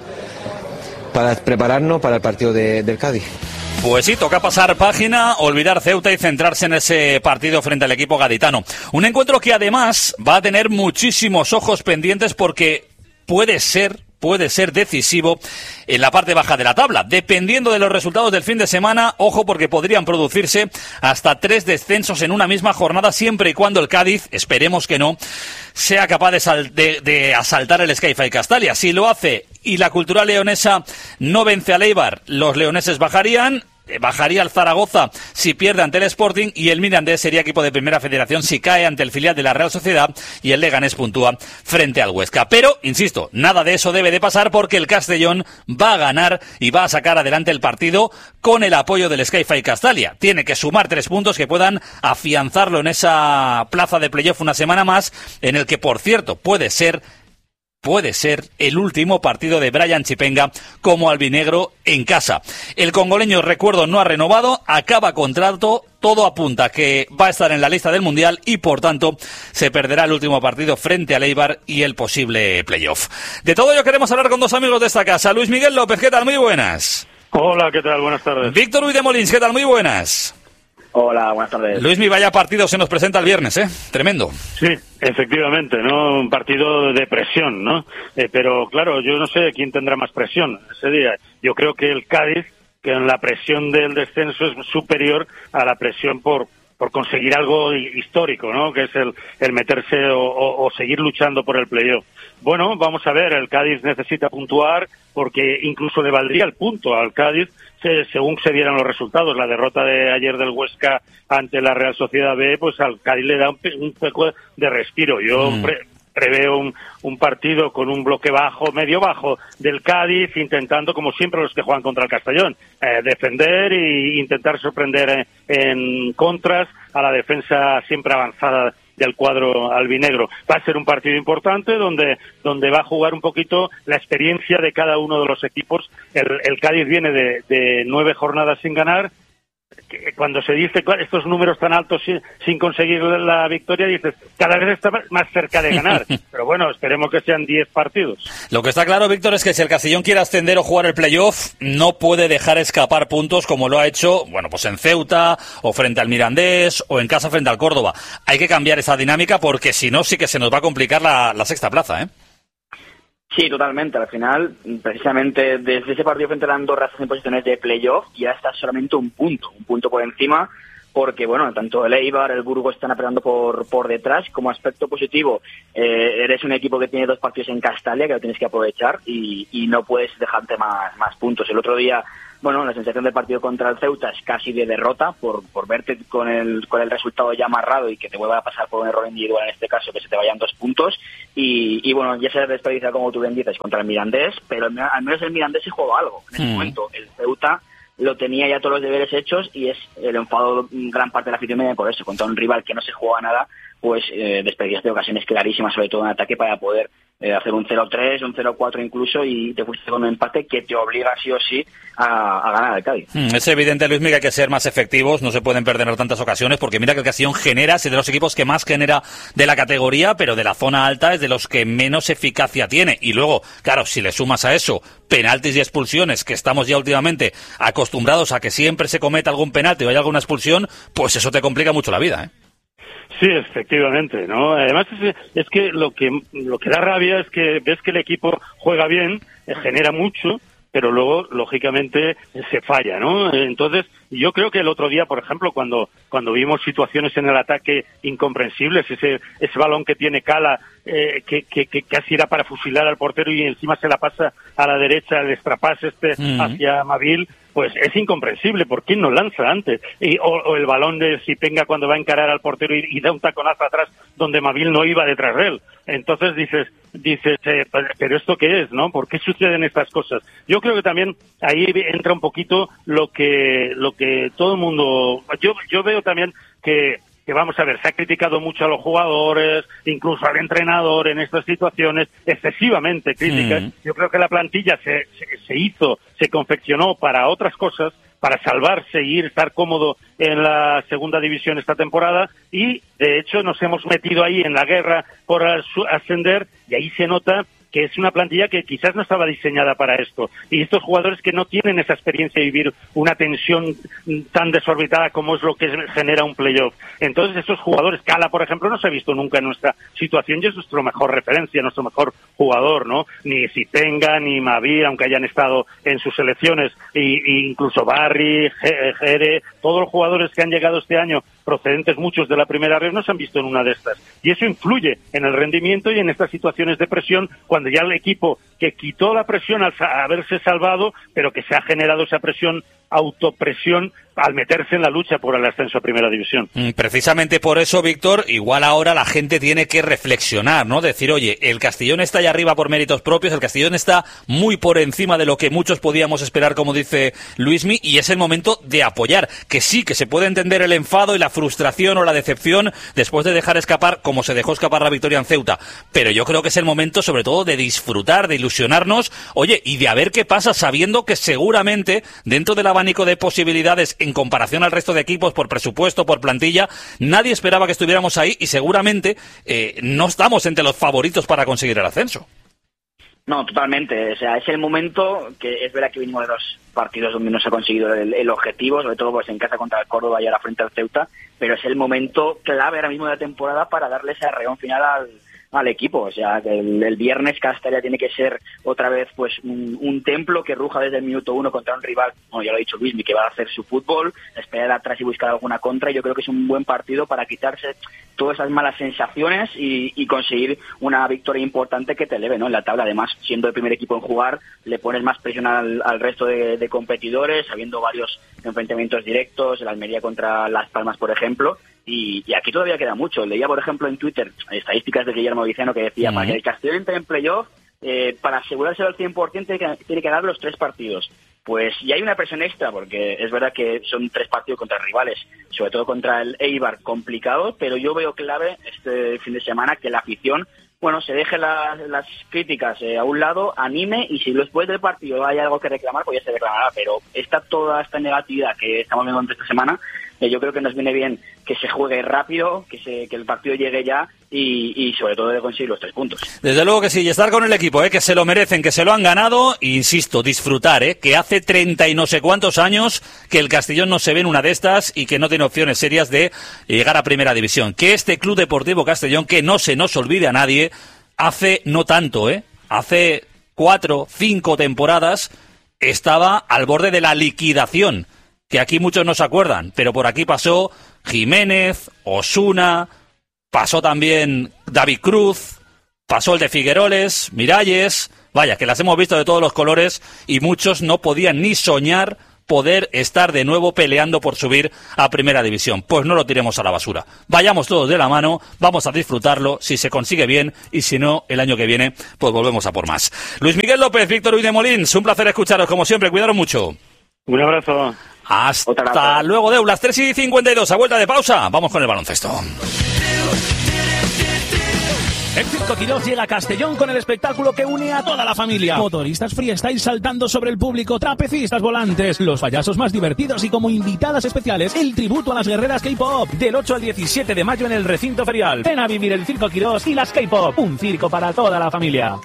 para prepararnos para el partido de, del Cádiz. Pues sí, toca pasar página, olvidar Ceuta y centrarse en ese partido frente al equipo gaditano. Un encuentro que además va a tener muchísimos ojos pendientes porque puede ser... puede ser decisivo en la parte baja de la tabla. Dependiendo de los resultados del fin de semana, ojo porque podrían producirse hasta tres descensos en una misma jornada, siempre y cuando el Cádiz, esperemos que no, sea capaz de, sal- de, de asaltar el Sky-Fi Castalia. Si lo hace y la Cultural Leonesa no vence al Eibar, los leoneses bajarían. Bajaría el Zaragoza si pierde ante el Sporting y el Mirandés sería equipo de Primera Federación si cae ante el filial de la Real Sociedad y el Leganés puntúa frente al Huesca. Pero, insisto, nada de eso debe de pasar porque el Castellón va a ganar y va a sacar adelante el partido con el apoyo del Sky-Fi Castalia. Tiene que sumar tres puntos que puedan afianzarlo en esa plaza de playoff una semana más, en el que, por cierto, puede ser Puede ser el último partido de Brian Chipenga como albinegro en casa. El congoleño, recuerdo, no ha renovado, acaba contrato, todo apunta que va a estar en la lista del Mundial y, por tanto, se perderá el último partido frente al Eibar y el posible playoff. De todo ello queremos hablar con dos amigos de esta casa. Luis Miguel López, ¿qué tal? Muy buenas. Hola, ¿qué tal? Buenas tardes. Víctor Uidemolins, ¿qué tal? Muy buenas. Hola, buenas tardes. Luis, mi vaya partido se nos presenta el viernes, ¿eh? Tremendo. Sí, efectivamente, ¿no? Un partido de presión, ¿no? Eh, pero claro, yo no sé quién tendrá más presión ese día. Yo creo que el Cádiz, que en la presión del descenso es superior a la presión por por conseguir algo histórico, ¿no? Que es el, el meterse o, o, o seguir luchando por el playoff. Bueno, vamos a ver, el Cádiz necesita puntuar porque incluso le valdría el punto al Cádiz se, según se dieran los resultados. La derrota de ayer del Huesca ante la Real Sociedad B, pues al Cádiz le da un, un poco de respiro. Yo mm. pre, preveo un, un partido con un bloque bajo, medio bajo del Cádiz, intentando, como siempre los que juegan contra el Castellón, eh, defender e intentar sorprender en, en contras a la defensa siempre avanzada del cuadro albinegro. Va a ser un partido importante donde donde va a jugar un poquito la experiencia de cada uno de los equipos. El, el Cádiz viene de, de nueve jornadas sin ganar. Cuando se dice estos números tan altos sin, sin conseguir la victoria, dices, cada vez está más cerca de ganar. Pero bueno, esperemos que sean diez partidos. Lo que está claro, Víctor, es que si el Castellón quiere ascender o jugar el playoff, no puede dejar escapar puntos como lo ha hecho, bueno, pues en Ceuta, o frente al Mirandés, o en casa frente al Córdoba. Hay que cambiar esa dinámica porque si no, sí que se nos va a complicar la, la sexta plaza, ¿eh? Sí, totalmente. Al final, precisamente desde ese partido frente a la Andorra en posiciones de playoff, ya está solamente un punto, un punto por encima, porque bueno, tanto el Eibar, el Burgos están apretando por por detrás. Como aspecto positivo, eh, eres un equipo que tiene dos partidos en Castalia que lo tienes que aprovechar y, y no puedes dejarte más, más puntos. El otro día, bueno, la sensación del partido contra el Ceuta es casi de derrota por por verte con el con el resultado ya amarrado y que te vuelva a pasar por un error individual, en este caso, que se te vayan dos puntos. Y, y bueno, ya se desperdicia, como tú bien dices, contra el Mirandés, pero al menos el Mirandés se jugó algo en ese mm. momento. El Ceuta lo tenía ya todos los deberes hechos y es el enfado gran parte de la afición media por eso. Contra un rival que no se juega nada, pues eh, desperdiciaste ocasiones clarísimas, sobre todo en ataque, para poder eh, hacer un cero tres, un cero cuatro incluso, y te fuiste con un empate que te obliga sí o sí a, a ganar al Cádiz. Mm, es evidente, Luismi, que hay que ser más efectivos, no se pueden perder tantas ocasiones, porque mira que el Castellón genera, es de los equipos que más genera de la categoría, pero de la zona alta es de los que menos eficacia tiene. Y luego, claro, si le sumas a eso penaltis y expulsiones, que estamos ya últimamente acostumbrados a que siempre se cometa algún penalti o haya alguna expulsión, pues eso te complica mucho la vida, ¿eh? Sí, efectivamente, ¿no? Además es, es que lo que lo que da rabia es que ves que el equipo juega bien, eh, genera mucho, pero luego, lógicamente, eh, se falla, ¿no? Entonces, yo creo que el otro día, por ejemplo, cuando cuando vimos situaciones en el ataque incomprensibles, ese ese balón que tiene Cala, eh, que, que, que casi era para fusilar al portero y encima se la pasa a la derecha, el extrapase este mm. hacia Mavil, pues es incomprensible. ¿Por qué no lanza antes? Y, o, o el balón de Sipenga cuando va a encarar al portero y, y da un taconazo atrás donde Mavil no iba detrás de él. Entonces dices, dices, eh, pero ¿esto qué es, no? ¿Por qué suceden estas cosas? Yo creo que también ahí entra un poquito lo que lo que todo el mundo... Yo, yo veo también que... que vamos a ver, se ha criticado mucho a los jugadores, incluso al entrenador en estas situaciones, excesivamente críticas. Mm. Yo creo que la plantilla se, se, se hizo, se confeccionó para otras cosas, para salvarse y ir, estar cómodo en la segunda división esta temporada, y de hecho nos hemos metido ahí en la guerra por ascender, y ahí se nota que es una plantilla que quizás no estaba diseñada para esto. Y estos jugadores que no tienen esa experiencia de vivir una tensión tan desorbitada como es lo que genera un playoff. Entonces, estos jugadores, Cala, por ejemplo, no se ha visto nunca en nuestra situación y es nuestra mejor referencia, nuestro mejor jugador, ¿no? Ni Sipenga, ni Mavir, aunque hayan estado en sus selecciones, y, y incluso Barry, Jere, todos los jugadores que han llegado este año, procedentes muchos de la primera red, no se han visto en una de estas. Y eso influye en el rendimiento y en estas situaciones de presión, cuando ya el equipo que quitó la presión al haberse salvado, pero que se ha generado esa presión, autopresión, al meterse en la lucha por el ascenso a Primera División. Precisamente por eso, Víctor, igual ahora la gente tiene que reflexionar, ¿no? Decir, oye, el Castellón está allá arriba por méritos propios, el Castellón está muy por encima de lo que muchos podíamos esperar, como dice Luismi, y es el momento de apoyar, que sí, que se puede entender el enfado y la frustración o la decepción después de dejar escapar, como se dejó escapar la victoria en Ceuta, pero yo creo que es el momento sobre todo de disfrutar, de ilusionarnos, oye, y de a ver qué pasa, sabiendo que seguramente dentro del abanico de posibilidades en comparación al resto de equipos, por presupuesto, por plantilla, nadie esperaba que estuviéramos ahí y seguramente eh, no estamos entre los favoritos para conseguir el ascenso. No, totalmente. O sea, es el momento que es verdad que venimos de dos partidos donde no se ha conseguido el, el objetivo, sobre todo pues en casa contra el Córdoba y ahora frente al Ceuta, pero es el momento clave ahora mismo de la temporada para darle ese arreón final al al equipo. O sea, que el, el viernes Castalia tiene que ser otra vez pues un, un templo que ruja desde el minuto uno contra un rival, bueno, ya lo ha dicho Luismi, que va a hacer su fútbol, esperar atrás y buscar alguna contra, y yo creo que es un buen partido para quitarse todas esas malas sensaciones y, y conseguir una victoria importante que te eleve, ¿no?, en la tabla. Además, siendo el primer equipo en jugar, le pones más presión al, al resto de, de competidores, habiendo varios enfrentamientos directos, el Almería contra Las Palmas, por ejemplo, y, y aquí todavía queda mucho. Leía, por ejemplo, en Twitter estadísticas de Guillermo Viceno que decía, uh-huh. para que el Castellón entre en playoff, eh, para asegurarse al cien por ciento tiene que, tiene que ganar los tres partidos. Pues y hay una presión extra, porque es verdad que son tres partidos contra rivales, sobre todo contra el Eibar, complicado, pero yo veo clave este fin de semana que la afición, bueno, se deje la, las críticas eh, a un lado, anime, y si después del partido hay algo que reclamar, pues ya se reclamará, pero está toda esta negatividad que estamos viendo esta semana, eh, yo creo que nos viene bien que se juegue rápido, que se que el partido llegue ya y, y sobre todo de conseguir los tres puntos. Desde luego que sí, y estar con el equipo, eh, que se lo merecen, que se lo han ganado, e insisto, disfrutar, eh, que hace treinta y no sé cuántos años que el Castellón no se ve en una de estas y que no tiene opciones serias de llegar a Primera División. Que este Club Deportivo Castellón, que no se nos olvide a nadie, hace no tanto, eh, hace cuatro, cinco temporadas estaba al borde de la liquidación, que aquí muchos no se acuerdan, pero por aquí pasó Jiménez, Osuna, pasó también David Cruz, pasó el de Figueroles, Miralles, vaya, que las hemos visto de todos los colores y muchos no podían ni soñar poder estar de nuevo peleando por subir a Primera División. Pues no lo tiremos a la basura. Vayamos todos de la mano, vamos a disfrutarlo, si se consigue bien, y si no, el año que viene, pues volvemos a por más. Luis Miguel López, Víctor Huide Molins, un placer escucharos, como siempre, cuidaros mucho. Un abrazo. Hasta luego, Deu, las tres y cincuenta y dos, a vuelta de pausa, vamos con el baloncesto. El Circo Quirós llega a Castellón con el espectáculo que une a toda la familia. Motoristas freestyle saltando sobre el público, trapecistas volantes, los payasos más divertidos y como invitadas especiales, el tributo a las guerreras K-pop. Del ocho al diecisiete de mayo en el recinto ferial. Ven a vivir el Circo Quirós y las K-pop. Un circo para toda la familia.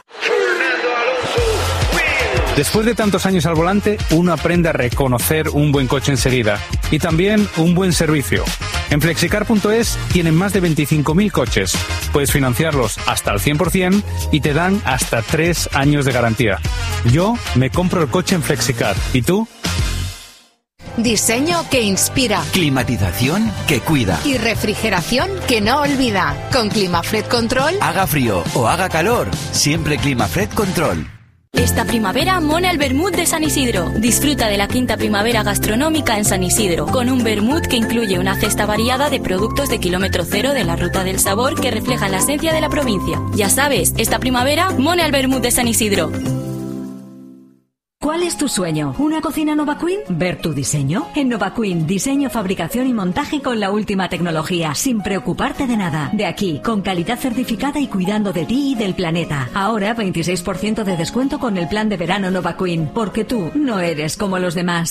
Después de tantos años al volante, uno aprende a reconocer un buen coche enseguida y también un buen servicio. En flexicar punto es tienen más de veinticinco mil coches. Puedes financiarlos hasta el cien por ciento y te dan hasta tres años de garantía. Yo me compro el coche en Flexicar. ¿Y tú? Diseño que inspira. Climatización que cuida. Y refrigeración que no olvida. Con Climafred Control. Haga frío o haga calor, siempre Climafred Control. Esta primavera mona el vermut de San Isidro. Disfruta de la quinta primavera gastronómica en San Isidro, con un vermut que incluye una cesta variada de productos de kilómetro cero de la Ruta del Sabor que reflejan la esencia de la provincia. Ya sabes, esta primavera mona el vermut de San Isidro. ¿Cuál es tu sueño? ¿Una cocina Nova Queen? ¿Ver tu diseño? En Nova Queen, diseño, fabricación y montaje con la última tecnología, sin preocuparte de nada. De aquí, con calidad certificada y cuidando de ti y del planeta. Ahora veintiséis por ciento de descuento con el plan de verano Nova Queen, porque tú no eres como los demás.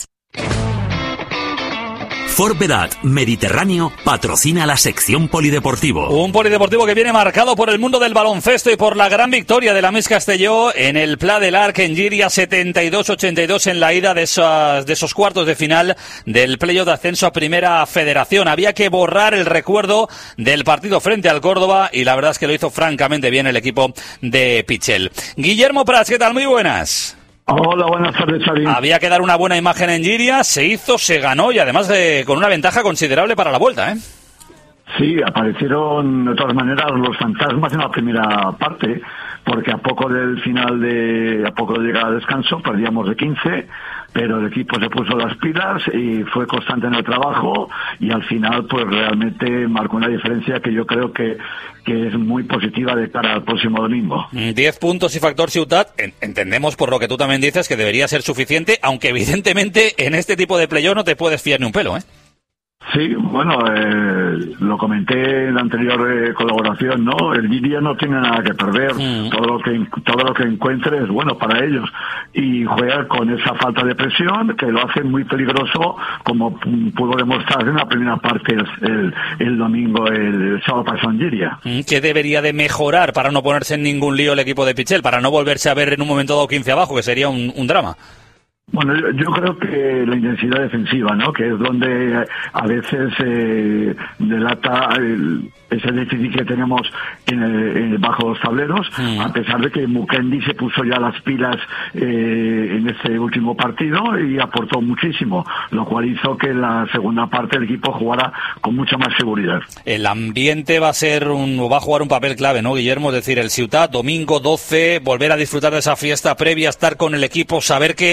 Forberat Mediterráneo patrocina la sección polideportivo. Un polideportivo que viene marcado por el mundo del baloncesto y por la gran victoria de la Miss Castelló en el Pla del Arc en Llíria, setenta y dos ochenta y dos en la ida de esos, de esos cuartos de final del playoff de ascenso a Primera Federación. Había que borrar el recuerdo del partido frente al Córdoba y la verdad es que lo hizo francamente bien el equipo de Pichel. Guillermo Prats, ¿qué tal? Muy buenas. Hola, buenas tardes, Xavi. Había que dar una buena imagen en Llíria, se hizo, se ganó y además de, con una ventaja considerable para la vuelta, ¿eh? Sí, aparecieron de todas maneras los fantasmas en la primera parte, porque a poco del final de, a poco de llegar al descanso, perdíamos de quince, pero el equipo se puso las pilas y fue constante en el trabajo y al final pues realmente marcó una diferencia que yo creo que, que es muy positiva de cara al próximo domingo. Diez puntos y factor Ciutat, entendemos por lo que tú también dices que debería ser suficiente, aunque evidentemente en este tipo de playoff no te puedes fiar ni un pelo, ¿eh? Sí, bueno, eh, lo comenté en la anterior eh, colaboración, ¿no? El Llíria no tiene nada que perder, mm. todo lo que todo lo que encuentre es bueno para ellos y juega con esa falta de presión que lo hace muy peligroso, como pudo demostrar en la primera parte el, el, el domingo, el, el sábado pasado en Llíria. ¿Qué debería de mejorar para no ponerse en ningún lío el equipo de Pichel, para no volverse a ver en un momento dado quince abajo, que sería un, un drama? Bueno, yo, yo creo que la intensidad defensiva, ¿no? Que es donde a veces eh, delata el, ese déficit que tenemos en el, en bajo los tableros, mm. a pesar de que Mukendi se puso ya las pilas eh, en este último partido y aportó muchísimo, lo cual hizo que en la segunda parte el equipo jugara con mucha más seguridad. El ambiente va a ser un, va a jugar un papel clave, ¿no, Guillermo? Es decir, el Ciutat, domingo doce, volver a disfrutar de esa fiesta previa, estar con el equipo, saber que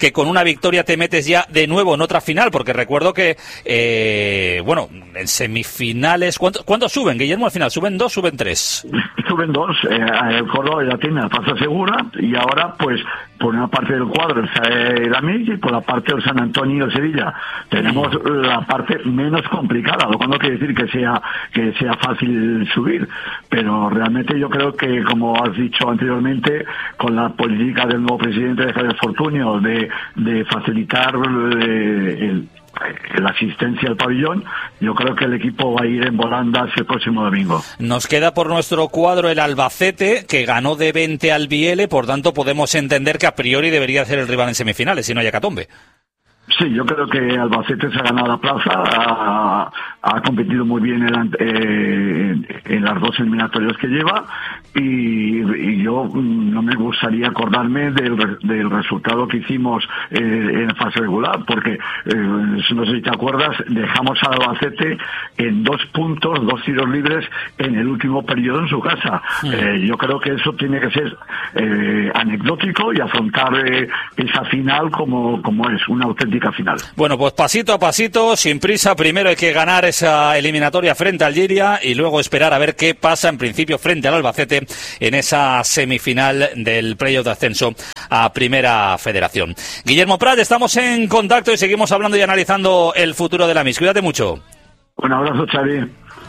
que con una victoria te metes ya de nuevo en otra final, porque recuerdo que, eh, bueno, en semifinales, ¿cuántos cuánto suben, Guillermo, al final? ¿Suben dos, suben tres? Suben dos, eh, el Córdoba ya tiene la plaza segura, y ahora, pues, por una parte del cuadro el Amic y por la parte del San Antonio y el Sevilla tenemos la parte menos complicada, lo cual no quiere decir que sea que sea fácil subir, pero realmente yo creo que, como has dicho anteriormente, con la política del nuevo presidente de Javier Fortunio de, de facilitar eh, el la asistencia al pabellón, yo creo que el equipo va a ir en volandas el próximo domingo. Nos queda por nuestro cuadro el Albacete, que ganó de veinte al Biele, por tanto podemos entender que a priori debería ser el rival en semifinales, si no hay hecatombe. Sí, yo creo que Albacete se ha ganado la plaza, ha, ha competido muy bien en, eh, en las dos eliminatorias que lleva, y, y yo no me gustaría acordarme del, del resultado que hicimos eh, en fase regular, porque eh, no sé si te acuerdas, dejamos a Albacete en dos puntos, dos tiros libres en el último periodo en su casa. Sí. Eh, yo creo que eso tiene que ser eh, anecdótico y afrontar eh, esa final como, como es, una auténtica final. Bueno, pues pasito a pasito, sin prisa. Primero hay que ganar esa eliminatoria frente al Algeria y luego esperar a ver qué pasa en principio frente al Albacete en esa semifinal del playoff de ascenso a Primera Federación. Guillermo Prat, estamos en contacto y seguimos hablando y analizando el futuro de la M I S. Cuídate mucho. Un abrazo, Xavi.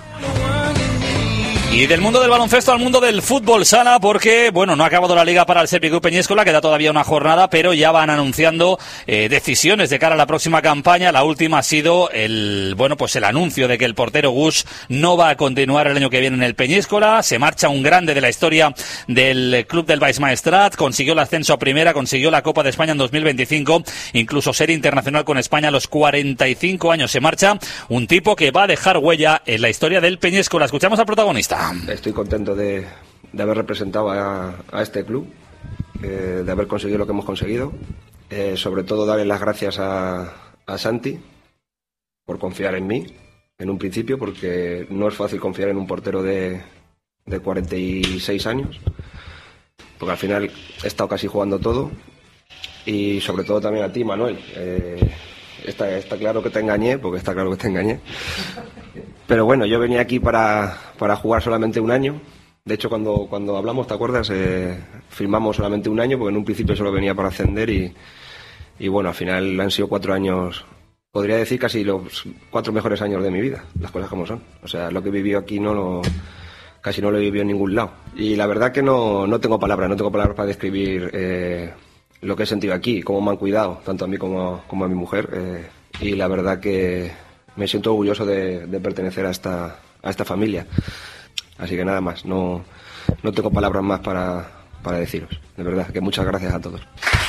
Y del mundo del baloncesto al mundo del fútbol sala, porque, bueno, no ha acabado la liga para el Serpicu Peñíscola, queda todavía una jornada, pero ya van anunciando eh, decisiones de cara a la próxima campaña. La última ha sido el, bueno, pues el anuncio de que el portero Gus no va a continuar el año que viene en el Peñíscola. Se marcha un grande de la historia del club del Baix Maestrat, consiguió el ascenso a primera, consiguió la Copa de España en dos mil veinticinco, incluso ser internacional con España a los cuarenta y cinco años. Se marcha un tipo que va a dejar huella en la historia del Peñíscola. Escuchamos al protagonista. Estoy contento de, de haber representado a, a este club, eh, de haber conseguido lo que hemos conseguido. Eh, sobre todo darle las gracias a, a Santi por confiar en mí en un principio, porque no es fácil confiar en un portero de, de cuarenta y seis años, porque al final he estado casi jugando todo. Y sobre todo también a ti, Manuel. Eh, está, está claro que te engañé, porque está claro que te engañé. Pero bueno, yo venía aquí para, para jugar solamente un año. De hecho, cuando, cuando hablamos, ¿te acuerdas? Eh, firmamos solamente un año, porque en un principio solo venía para ascender y, y bueno, al final han sido cuatro años, podría decir casi los cuatro mejores años de mi vida, las cosas como son. O sea, lo que he vivido aquí no lo, casi no lo he vivido en ningún lado. Y la verdad que no, no tengo palabras, no tengo palabras para describir eh, lo que he sentido aquí, cómo me han cuidado, tanto a mí como, como a mi mujer. Eh, y la verdad que me siento orgulloso de, de pertenecer a esta, a esta familia. Así que nada más, no, no tengo palabras más para, para deciros. De verdad, que muchas gracias a todos.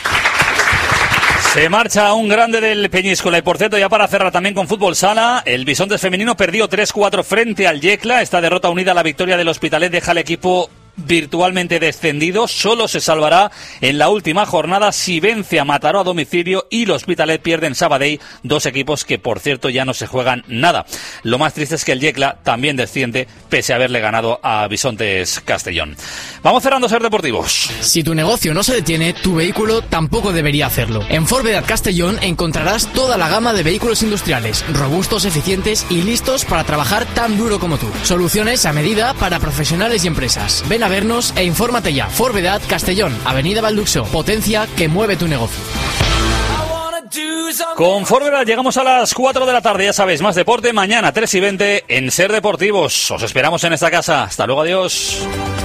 Se marcha un grande del Peñíscola. Y por cierto, ya para cerrar también con fútbol sala, el Bisontes femenino perdió tres cuatro frente al Yecla. Esta derrota unida a la victoria del Hospitalet deja al equipo virtualmente descendido. Solo se salvará en la última jornada si vence a Mataró a domicilio y el Hospitalet pierde en Sabadell, dos equipos que por cierto ya no se juegan nada. Lo más triste es que el Yecla también desciende pese a haberle ganado a Bisontes Castellón. Vamos cerrando Ser Deportivos. Si tu negocio no se detiene, tu vehículo tampoco debería hacerlo. En Forvedat Castellón encontrarás toda la gama de vehículos industriales, robustos, eficientes y listos para trabajar tan duro como tú. Soluciones a medida para profesionales y empresas. Ven a vernos e infórmate ya. Forvedat Castellón, Avenida Balduxo. Potencia que mueve tu negocio. Con Forvedat llegamos a las cuatro de la tarde. Ya sabéis, más deporte mañana tres y veinte en Ser Deportivos. Os esperamos en esta casa. Hasta luego, adiós.